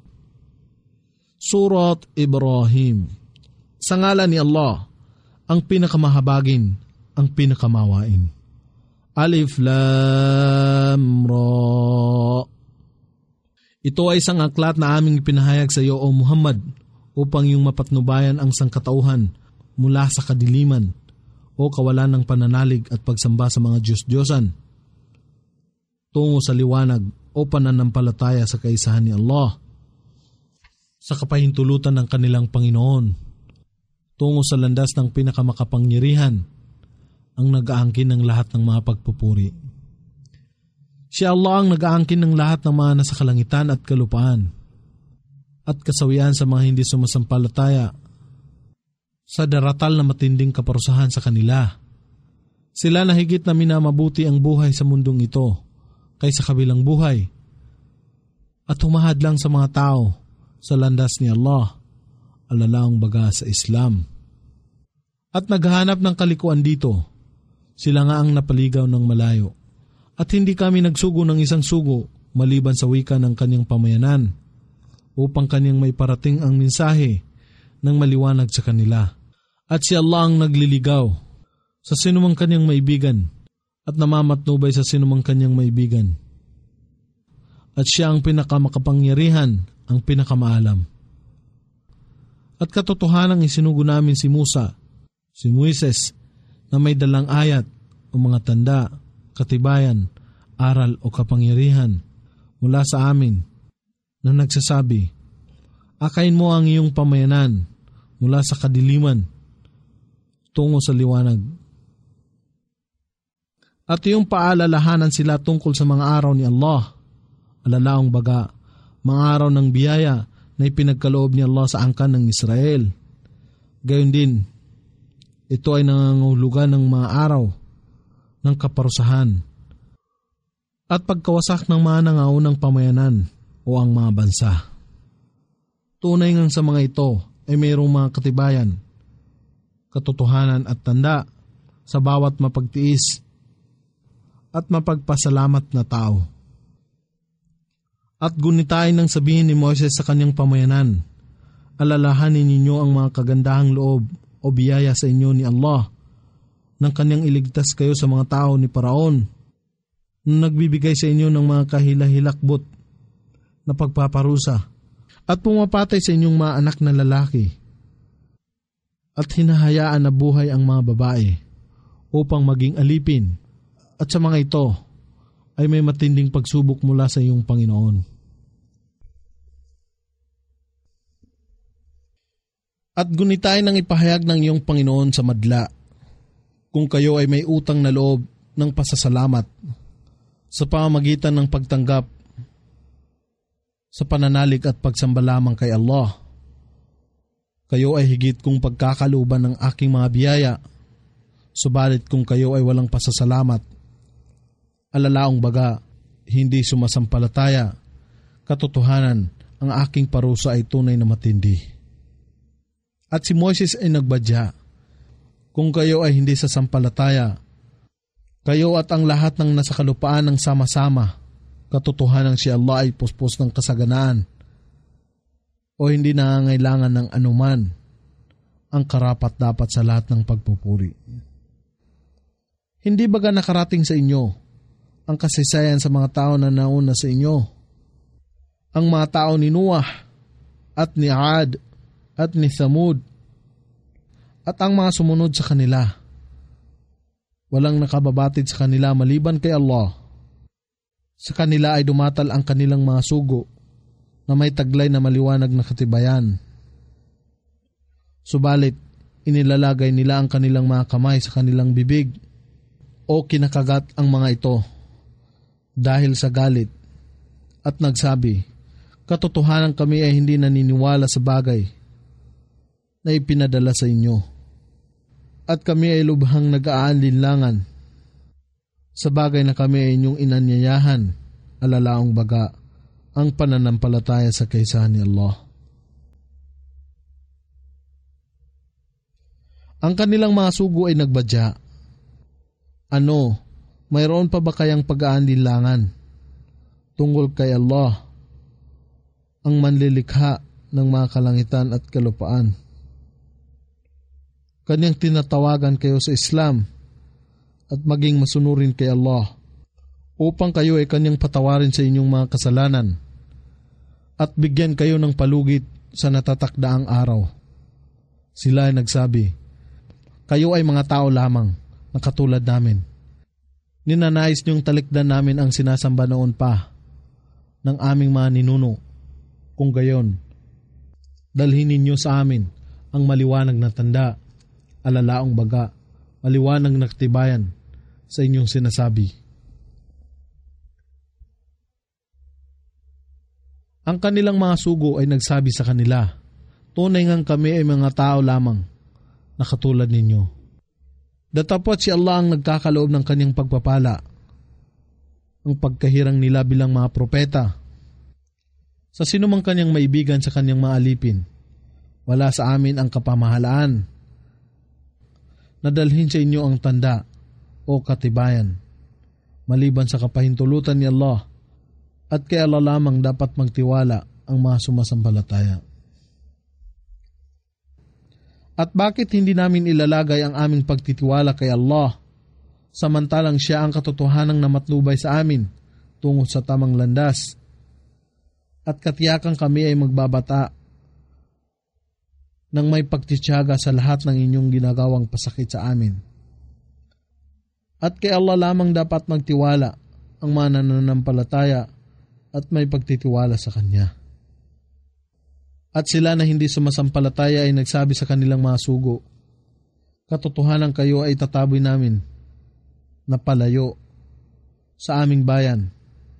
Surat Ibrahim. Sa ngalan ni Allah, ang pinakamahabagin, ang pinakamawain. Alif Lam Ra. Ito ay isang aklat na aming pinahayag sa iyo, O Muhammad, upang iyong mapatnubayan ang sangkatauhan mula sa kadiliman o kawalan ng pananalig at pagsamba sa mga Diyos-Diyosan tungo sa liwanag o pananampalataya sa kaisahan ni Allah, sa kapahintulutan ng kanilang Panginoon, tungo sa landas ng pinakamakapangyarihan, ang nag-aangkin ng lahat ng mga pagpupuri. Si Allah ang nag-aangkin ng lahat ng mga nasa kalangitan at kalupaan, at kasawian sa mga hindi sumasampalataya, sa daratal na matinding kaparusahan sa kanila. Sila na higit na minamabuti ang buhay sa mundong ito kaysa kabilang buhay, at humahad lang sa mga tao sa landas ni Allah, alalaong baga sa Islam. At naghahanap ng kalikuan dito, sila nga ang napaligaw ng malayo. At hindi kami nagsugo ng isang sugo maliban sa wika ng kanyang pamayanan, upang kanyang may parating ang mensahe ng maliwanag sa kanila. At si Allah ang nagliligaw sa sinumang kanyang maibigan at namamatnubay sa sinumang kanyang maibigan. At siya ang pinakamakapangyarihan, ang pinakamaalam. At katotohanang isinugo namin si Musa, si Moises, na may dalang ayat o mga tanda, katibayan, aral o kapangyarihan mula sa amin na nagsasabi, akayin mo ang iyong pamayanan mula sa kadiliman tungo sa liwanag. At iyong paalalahanan sila tungkol sa mga araw ni Allah, alalaong baga, mga araw ng biyaya na ipinagkaloob ni Allah sa angkan ng Israel. Gayon din, ito ay nangangahulugan ng mga araw ng kaparusahan at pagkawasak ng mga nangaunang pamayanan o ang mga bansa. Tunay ngang sa mga ito ay mayroong mga katibayan, katotohanan at tanda sa bawat mapagtiis at mapagpasalamat na tao. At gunitain ng sabihin ni Moises sa kanyang pamayanan, alalahanin ninyo ang mga kagandahang loob o biyaya sa inyo ni Allah nang kanyang iligtas kayo sa mga tao ni Paraon, nang nagbibigay sa inyo ng mga kahilahilakbot na pagpaparusa at pumapatay sa inyong mga anak na lalaki at hinahayaan na buhay ang mga babae upang maging alipin, at sa mga ito ay may matinding pagsubok mula sa iyong Panginoon. At gunitain ng ipahayag ng iyong Panginoon sa madla kung kayo ay may utang na loob ng pasasalamat sa pamamagitan ng pagtanggap sa pananalig at pagsamba lamang kay Allah. Kayo ay higit kong pagkakaluban ng aking mga biyaya, subalit kung kayo ay walang pasasalamat, alalaong baga, hindi sumasampalataya, katotohanan, ang aking parusa ay tunay na matindi. At si Moises ay nagbadya, kung kayo ay hindi sasampalataya, kayo at ang lahat ng nasa kalupaan ng sama-sama, katotohanan si Allah ay puspos ng kasaganaan o hindi nangangailangan ng anuman, ang karapat-dapat sa lahat ng pagpupuri. Hindi baga nakarating sa inyo ang kasaysayan sa mga tao na nauna sa inyo, ang mga tao ni Noah at ni Ad at ni Thamud at ang mga sumunod sa kanila. Walang nakababatid sa kanila maliban kay Allah. Sa kanila ay dumatal ang kanilang mga sugo na may taglay na maliwanag na katibayan. Subalit, inilalagay nila ang kanilang mga kamay sa kanilang bibig o kinakagat ang mga ito dahil sa galit at nagsabi, katotohanan kami ay hindi naniniwala sa bagay na ipinadala sa inyo, at kami ay lubhang nag-aalinlangan sa bagay na kami ay inyong inanyayahan, alalaong baga, ang pananampalataya sa kaysahan ni Allah. Ang kanilang mga sugo ay nagbadya. Ano, mayroon pa ba kayang pag-aanlinlangan tungkol kay Allah, ang manlilikha ng mga kalangitan at kalupaan? Kanyang tinatawagan kayo sa Islam at maging masunurin kay Allah upang kayo ay kanyang patawarin sa inyong mga kasalanan at bigyan kayo ng palugit sa natatakdaang araw. Sila ay nagsabi, kayo ay mga tao lamang na katulad namin. Ninanais niyong talikdan namin ang sinasamba noon pa ng aming mga ninuno. Kung gayon, dalhin ninyo sa amin ang maliwanag na tanda, alalaong baga, maliwanag na katibayan sa inyong sinasabi. Ang kanilang mga sugo ay nagsabi sa kanila, tunay ngang kami ay mga tao lamang na katulad ninyo. Datapot si Allah ang nagkakaloob ng kanyang pagpapala, ang pagkahirang nila bilang mga propeta. Sa sinumang kanyang maibigan sa kanyang mga alipin, wala sa amin ang kapamahalaan. Nadalhin sa inyo ang tanda o katibayan, maliban sa kapahintulutan ni Allah, at kay Allah lamang dapat magtiwala ang mga sumasampalataya. At bakit hindi namin ilalagay ang aming pagtitiwala kay Allah, samantalang siya ang katotohanang namatnubay sa amin tungo sa tamang landas, at katiyakan kami ay magbabata ng may pagtitiyaga sa lahat ng inyong ginagawang pasakit sa amin. At kay Allah lamang dapat magtiwala ang mga nananampalataya at may pagtitiwala sa Kanya. At sila na hindi sumasampalataya ay nagsabi sa kanilang mga sugo, katotohanan kayo ay tataboy namin na palayo sa aming bayan.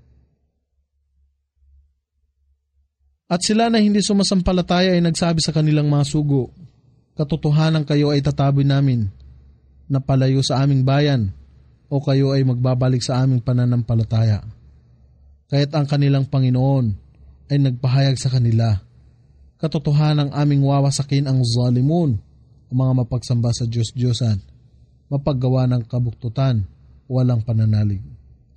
At sila na hindi sumasampalataya ay nagsabi sa kanilang mga sugo, katotohanan kayo ay tataboy namin na palayo sa aming bayan o kayo ay magbabalik sa aming pananampalataya. Kaya't ang kanilang Panginoon ay nagpahayag sa kanila, katotohanan ang aming wawasakin ang zalimun, ang mga mapagsamba sa Diyos-Diyosan, mapaggawa ng kabuktutan, walang pananalig.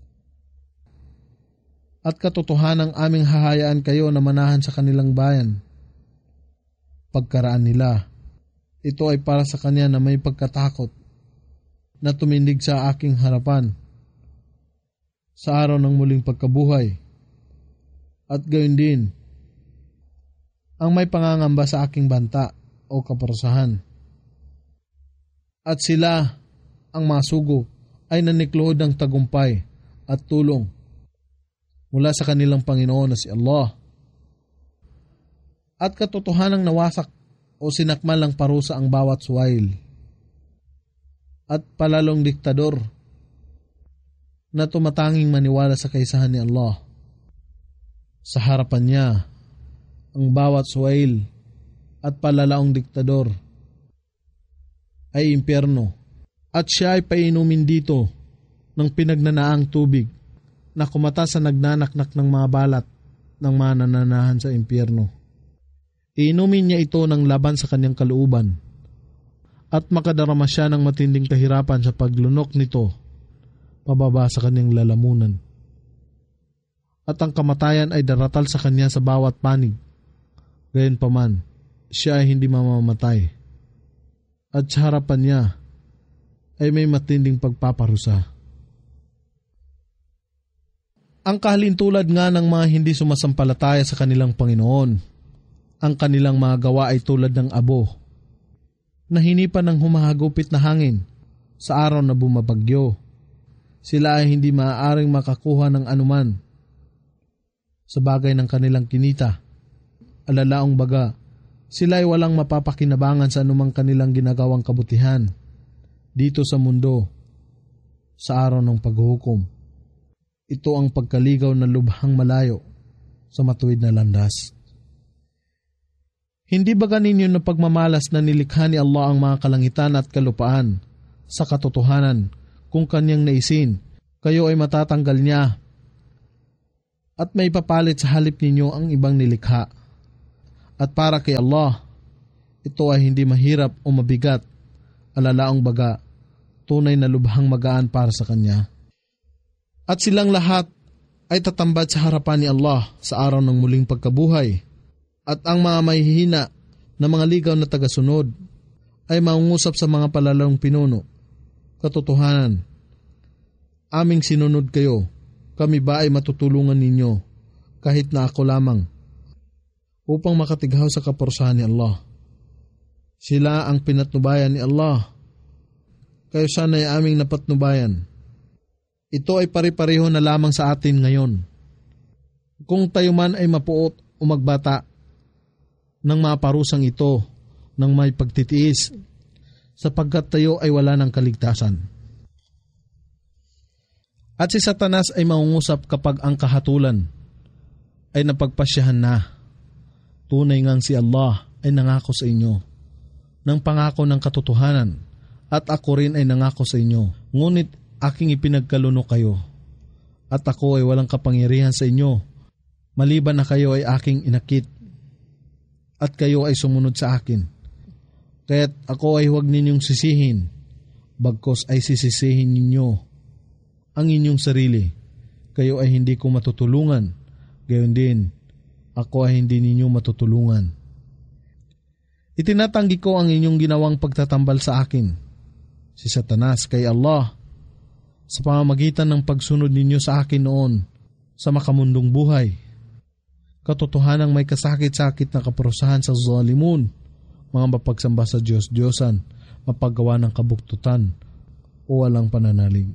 At katotohanan ang aming hahayaan kayo na manahan sa kanilang bayan. Pagkaraan nila, ito ay para sa kanya na may pagkatakot na tumindig sa aking harapan sa araw ng muling pagkabuhay, at gayon din ang may pangangamba sa aking banta o kaparusahan. At sila, ang mga sugo, ay nanikluhod ng tagumpay at tulong mula sa kanilang Panginoon na si Allah. At katotohanang nawasak o sinakmal ng parusa ang bawat suwail at palalong diktador na tumatanging maniwala sa kaysahan ni Allah. Sa harapan niya, ang bawat suwail at palalaong diktador ay impyerno, at siya ay painumin dito ng pinagnanaang tubig na kumata sa nagnanaknak ng mga balat ng mga nananahan sa impyerno. Iinumin niya ito ng laban sa kanyang kalooban, at makadarama siya ng matinding kahirapan sa paglunok nito pababa sa kanyang lalamunan. At ang kamatayan ay daratal sa kanya sa bawat panig. Gayunpaman, siya ay hindi mamamatay, at sa harapan niya ay may matinding pagpaparusa. Ang kahalintulad nga ng mga hindi sumasampalataya sa kanilang Panginoon, ang kanilang mga gawa ay tulad ng abo na hinipan ng humahagupit na hangin sa araw na bumabagyo. Sila ay hindi maaaring makakuha ng anuman sa bagay ng kanilang kinita. Alalaong baga, sila ay walang mapapakinabangan sa anumang kanilang ginagawang kabutihan dito sa mundo sa araw ng paghuhukom. Ito ang pagkaligaw na lubhang malayo sa matuwid na landas. Hindi ba ganinyo na pagmamalas na nilikha ni Allah ang mga kalangitan at kalupaan sa katotohanan kung kanyang naisin, kayo ay matatanggal niya at may papalit sa halip ninyo ang ibang nilikha. At para kay Allah, ito ay hindi mahirap o mabigat, alalaong baga, tunay na lubhang magaan para sa Kanya. At silang lahat ay tatambad sa harapan ni Allah sa araw ng muling pagkabuhay, at ang mga mahihina na mga ligaw na tagasunod ay maungusap sa mga palalang pinuno. Katotohanan, aming sinunod kayo, kami ba ay matutulungan ninyo kahit na ako lamang, upang makatighaw sa kaparusahan ni Allah. Sila ang pinatnubayan ni Allah, kayo sana ay aming napatnubayan. Ito ay pare-pareho na lamang sa atin ngayon. Kung tayo man ay mapuot o magbata ng mga parusang ito ng may pagtitiis, sapagkat tayo ay wala ng kaligtasan. At si Satanas ay mangungusap kapag ang kahatulan ay napagpasyahan na. Tunay ngang si Allah ay nangako sa inyo ng pangako ng katotohanan, at ako rin ay nangako sa inyo. Ngunit aking ipinagkaluno kayo, at ako ay walang kapangyarihan sa inyo, maliban na kayo ay aking inakit, at kayo ay sumunod sa akin. Kaya't ako ay huwag ninyong sisihin, bagkos ay sisisihin ninyo ang inyong sarili. Kayo ay hindi ko matutulungan, gayon din, ako ay hindi ninyo matutulungan. Itinatanggi ko ang inyong ginawang pagtatambal sa akin, si Satanas, kay Allah, sa pamamagitan ng pagsunod ninyo sa akin noon sa makamundong buhay. Katotohanang may kasakit-sakit na kaparusahan sa zalimun, mga mapagsamba sa Diyos-Diyosan, mapaggawa ng kabuktutan o walang pananalig.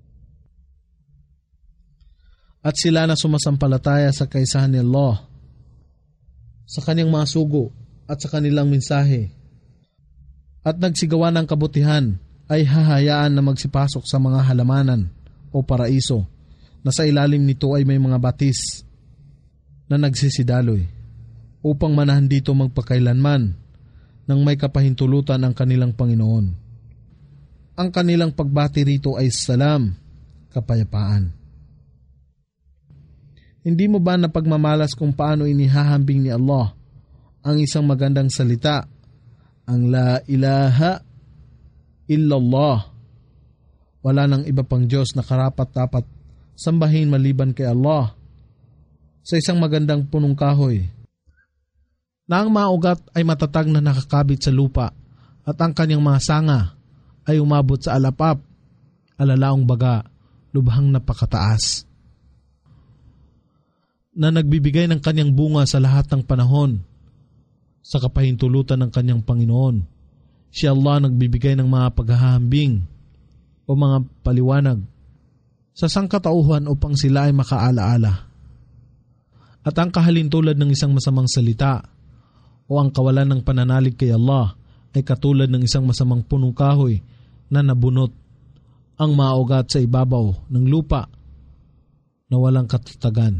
At sila na sumasampalataya sa kaisahan ni Allah, sa kanyang mga sugo at sa kanilang mensahe, at nagsigawa ng kabutihan, ay hahayaan na magsipasok sa mga halamanan o paraiso, na sa ilalim nito ay may mga batis na nagsisidaloy, upang manahan dito magpakailanman nang may kapahintulutan ang kanilang Panginoon. Ang kanilang pagbati rito ay salam, kapayapaan. Hindi mo ba napagmamalas kung paano inihahambing ni Allah ang isang magandang salita, ang la ilaha illallah? Wala nang iba pang Diyos na karapat-dapat sambahin maliban kay Allah, sa isang magandang punong kahoy, na ang mga ugat ay matatag na nakakabit sa lupa, at ang kanyang mga sanga ay umabot sa alapap, alalaong baga, lubhang napakataas, na nagbibigay ng kanyang bunga sa lahat ng panahon, sa kapahintulutan ng kanyang Panginoon. Si Allah nagbibigay ng mga paghahambing o mga paliwanag sa sangkatauhan upang sila ay makaalaala. At ang kahalintulad ng isang masamang salita o ang kawalan ng pananalig kay Allah ay katulad ng isang masamang punong kahoy na nabunot ang mga ugat sa ibabaw ng lupa na walang katatagan.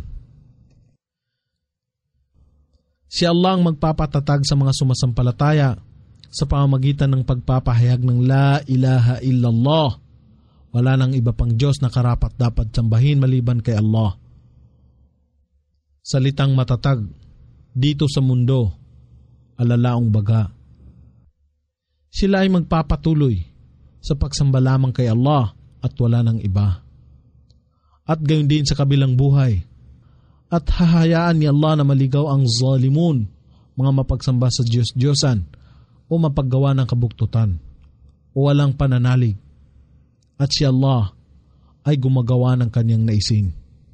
Si Allah ang magpapatatag sa mga sumasampalataya sa pamamagitan ng pagpapahayag ng la ilaha illallah. Wala nang iba pang Diyos na karapat dapat sambahin maliban kay Allah. Salitang matatag dito sa mundo, alalaong baga. Sila ay magpapatuloy sa pagsamba lamang kay Allah at wala nang iba. At gayon din sa kabilang buhay. At hahayaan ni Allah na maligaw ang zalimun, mga mapagsamba sa Diyos-Diyosan o mapaggawa ng kabuktutan o walang pananalig. At si Allah ay gumagawa ng kanyang naisin.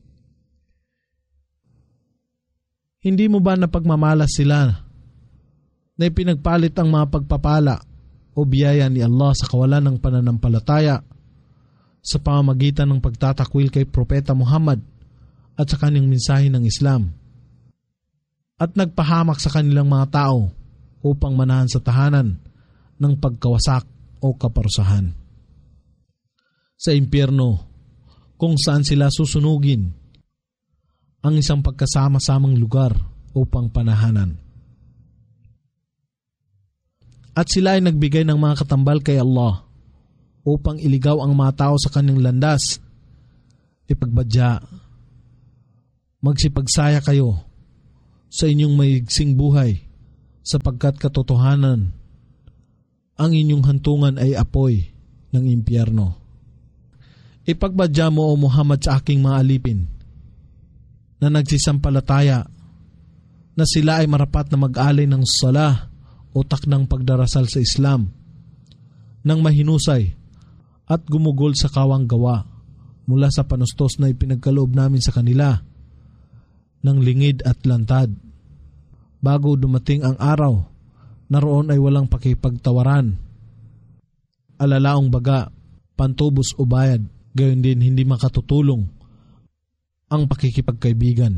Hindi mo ba napagmamalas sila na ipinagpalit ang mga pagpapala o biyaya ni Allah sa kawalan ng pananampalataya sa pamamagitan ng pagtatakwil kay Propeta Muhammad at sa kanyang mensahe ng Islam, at nagpahamak sa kanilang mga tao upang manahan sa tahanan ng pagkawasak o kaparusahan sa impyerno, kung saan sila susunugin ang isang pagkasama-samang lugar upang panahanan. At sila ay nagbigay ng mga katambal kay Allah upang iligaw ang mga tao sa kanyang landas, ipagbadya, magsipagsaya kayo sa inyong maigsing buhay, sapagkat katotohanan, ang inyong hantungan ay apoy ng impyerno. Ipagbadya mo, O Muhammad, sa aking mga alipin na nagsisampalataya na sila ay marapat na mag-alay ng salah o takdang pagdarasal sa Islam ng mahinusay at gumugol sa kawang gawa mula sa panustos na ipinagkaloob namin sa kanila ng lingid at lantad, bago dumating ang araw na roon ay walang pakipagtawaran, alalaong baga, pantubos o bayad, gayon din hindi makatutulong ang pakikipagkaibigan.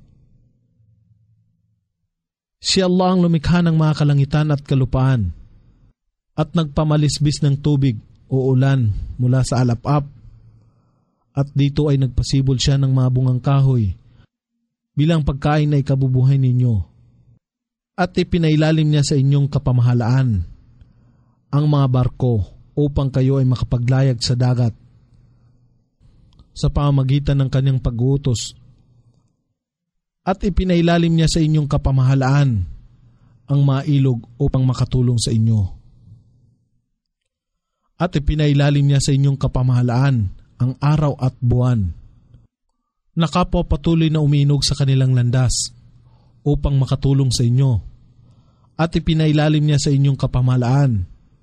Si Allah ang lumikha ng mga kalangitan at kalupaan at nagpamalisbis ng tubig o ulan mula sa alap-ap, at dito ay nagpasibol siya ng mga bungang kahoy bilang pagkain na ikabubuhay ninyo, at ipinailalim niya sa inyong kapamahalaan ang mga barko upang kayo ay makapaglayag sa dagat sa pamamagitan ng kanyang pag-uutos, at ipinailalim niya sa inyong kapamahalaan ang mga ilog upang makatulong sa inyo, at ipinailalim niya sa inyong kapamahalaan ang araw at buwan na kapwa patuloy na umiinog sa kanilang landas upang makatulong sa inyo, at ipinailalim niya sa inyong kapamahalaan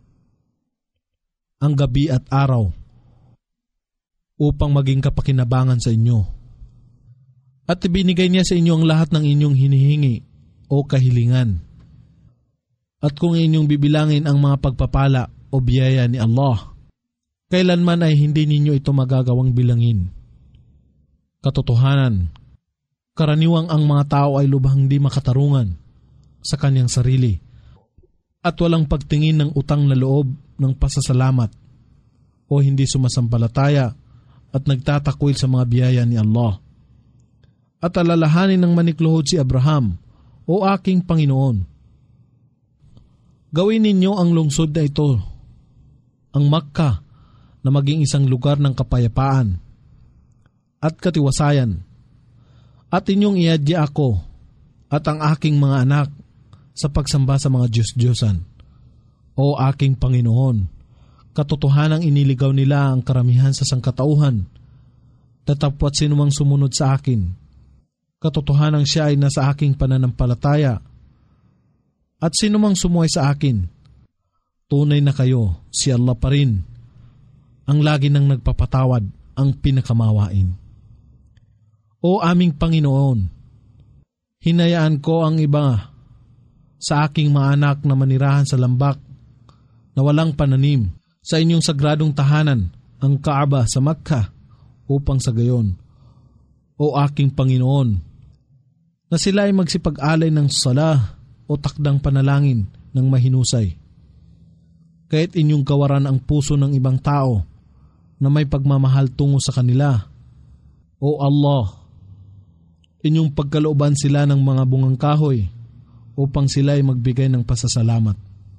ang gabi at araw upang maging kapakinabangan sa inyo, at ibinigay niya sa inyo ang lahat ng inyong hinihingi o kahilingan. At kung inyong bibilangin ang mga pagpapala o biyaya ni Allah, kailanman ay hindi ninyo ito magagawang bilangin. Katotohanan, karaniwang ang mga tao ay lubhang di makatarungan sa kanyang sarili at walang pagtingin ng utang na loob ng pasasalamat o hindi sumasampalataya at nagtatakwil sa mga biyaya ni Allah. At alalahanin ng manikluhod si Abraham, O aking Panginoon, gawin ninyo ang lungsod na ito, ang Makkah, na maging isang lugar ng kapayapaan at katiwasayan, at inyong iadya ako at ang aking mga anak sa pagsamba sa mga Diyos-Diyosan. O aking Panginoon, katotohanang iniligaw nila ang karamihan sa sangkatauhan, tatapwat sinumang sumunod sa akin. Katotohanang siya ay nasa aking pananampalataya, at sinumang sumuway sa akin, tunay na kayo, si Allah pa rin, ang lagi nang nagpapatawad, ang pinakamawain. O aming Panginoon, hinayaan ko ang iba sa aking mga anak na manirahan sa lambak na walang pananim sa inyong sagradong tahanan, ang Kaaba sa Makkah, upang sa gayon, O aking Panginoon, na sila ay magsipag-alay ng salah o takdang panalangin ng mahinusay. Kahit inyong kawaran ang puso ng ibang tao na may pagmamahal tungo sa kanila, O Allah, inyong pagkalooban sila ng mga bungang kahoy upang sila ay magbigay ng pasasalamat.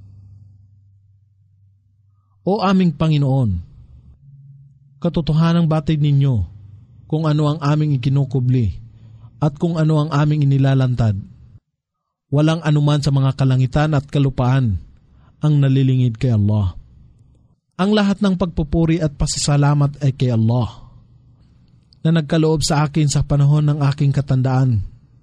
O aming Panginoon, katotohanang batid ninyo kung ano ang aming ikinukubli at kung ano ang aming inilalantad. Walang anuman sa mga kalangitan at kalupaan ang nalilingid kay Allah. Ang lahat ng pagpupuri at pasasalamat ay kay Allah, na nagkaloob sa akin sa panahon ng aking katandaan,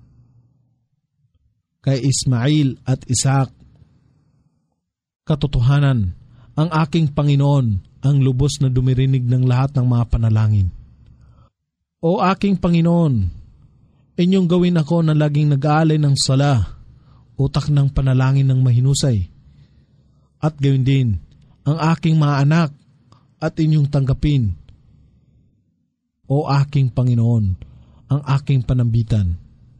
kay Ismail at Isaac. Katotohanan, ang aking Panginoon ang lubos na dumirinig ng lahat ng mga panalangin. O aking Panginoon, inyong gawin ako na laging nag-aalay ng sala, utak ng panalangin ng mahinusay, at gawin din ang aking mga anak at inyong tanggapin, O aking Panginoon, ang aking panambitan.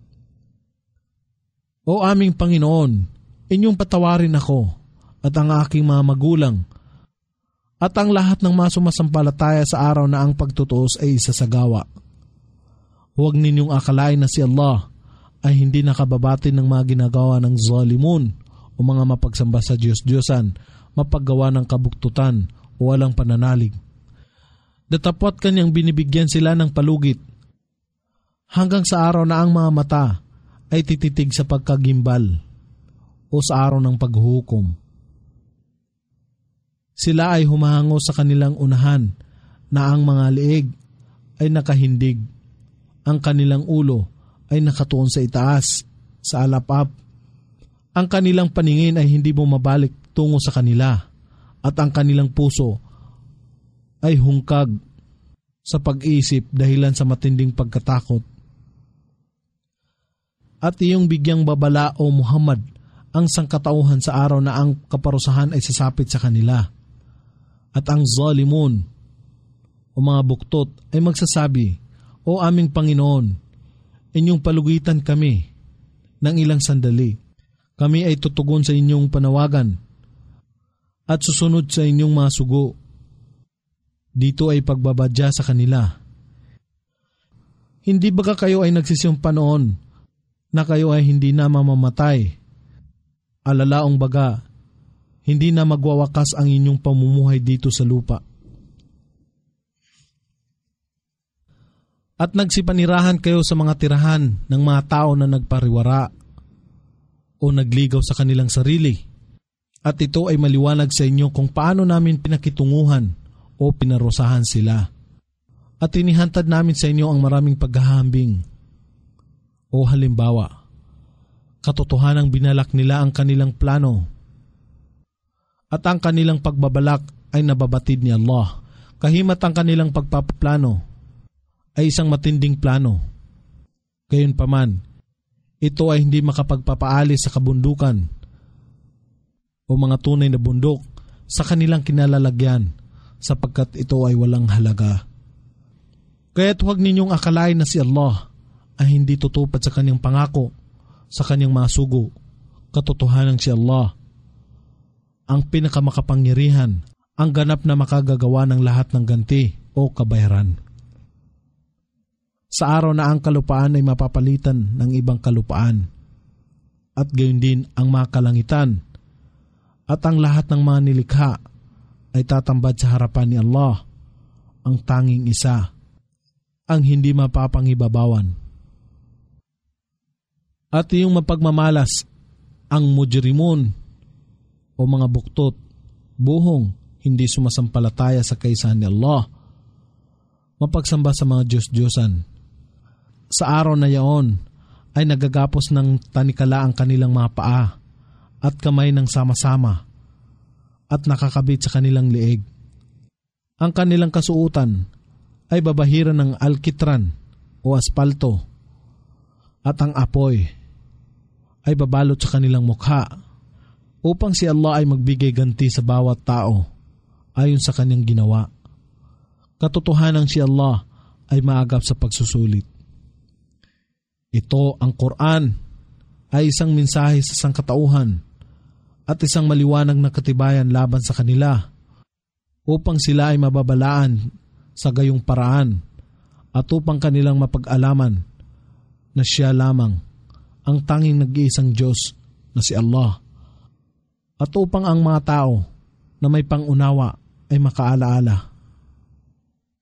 O aming Panginoon, inyong patawarin ako at ang aking mga magulang at ang lahat ng mga sumasampalataya sa araw na ang pagtutuos ay isasagawa. Huwag ninyong akalain na si Allah ay hindi nakababati ng mga ginagawa ng zalimun o mga mapagsamba sa Diyos-Diyosan, mapaggawa ng kabuktutan o walang pananalig. Datapwat kanyang binibigyan sila ng palugit hanggang sa araw na ang mga mata ay tititig sa pagkagimbal o sa araw ng paghuhukom. Sila ay humahango sa kanilang unahan na ang mga liig ay nakahindig, ang kanilang ulo ay nakatuon sa itaas, sa alapap. Ang kanilang paningin ay hindi bumabalik tungo sa kanila at ang kanilang puso ay hungkag sa pag-iisip dahilan sa matinding pagkatakot. At iyong bigyang babala o Muhammad ang sangkatauhan sa araw na ang kaparusahan ay sasapit sa kanila. At ang zalimun o mga buktot ay magsasabi, O aming Panginoon, inyong palugitan kami ng ilang sandali. Kami ay tutugon sa inyong panawagan at susunod sa inyong mga sugo. Dito ay pagbabadya sa kanila. Hindi baga kayo ay nagsisiyumpa noon na kayo ay hindi na mamamatay? Alalaong baga, hindi na magwawakas ang inyong pamumuhay dito sa lupa. At nagsipanirahan kayo sa mga tirahan ng mga tao na nagpariwara o nagligaw sa kanilang sarili. At ito ay maliwanag sa inyo kung paano namin pinakitunguhan o pinarusahan sila. At inihantad namin sa inyo ang maraming paghahambing. O halimbawa, katotohanang binalak nila ang kanilang plano at ang kanilang pagbabalak ay nababatid ni Allah. Kahimat ang kanilang pagpaplano ay isang matinding plano. Gayunpaman, ito ay hindi makapagpapaalis sa kabundukan o mga tunay na bundok sa kanilang kinalalagyan sapagkat ito ay walang halaga. Kaya't huwag ninyong akalain na si Allah ay hindi tutupad sa kanyang pangako, sa kanyang mga sugo. Katotohanan si Allah ang pinakamakapangyarihan, ang ganap na makagagawa ng lahat ng ganti o kabayaran. Sa araw na ang kalupaan ay mapapalitan ng ibang kalupaan, at gayon din ang mga kalangitan, at ang lahat ng mga nilikha ay tatambad sa harapan ni Allah, ang tanging isa, ang hindi mapapangibabawan. At iyong mapagmamalas, ang mujrimun o mga buktot, buhong hindi sumasampalataya sa kaisahan ni Allah, mapagsamba sa mga Diyos-Diyosan. Sa araw na yaon ay nagagapos ng tanikala ang kanilang mga paa at kamay ng sama-sama at nakakabit sa kanilang liig. Ang kanilang kasuutan ay babahiran ng alkitran o aspalto at ang apoy ay babalot sa kanilang mukha upang si Allah ay magbigay ganti sa bawat tao ayon sa kanyang ginawa. Katotohanan si Allah ay maagap sa pagsusulit. Ito ang Quran ay isang mensahe sa sangkatauhan at isang maliwanag na katibayan laban sa kanila upang sila ay mababalaan sa gayong paraan at upang kanilang mapag-alaman na siya lamang ang tanging nag-iisang Diyos na si Allah at upang ang mga tao na may pangunawa ay makaalaala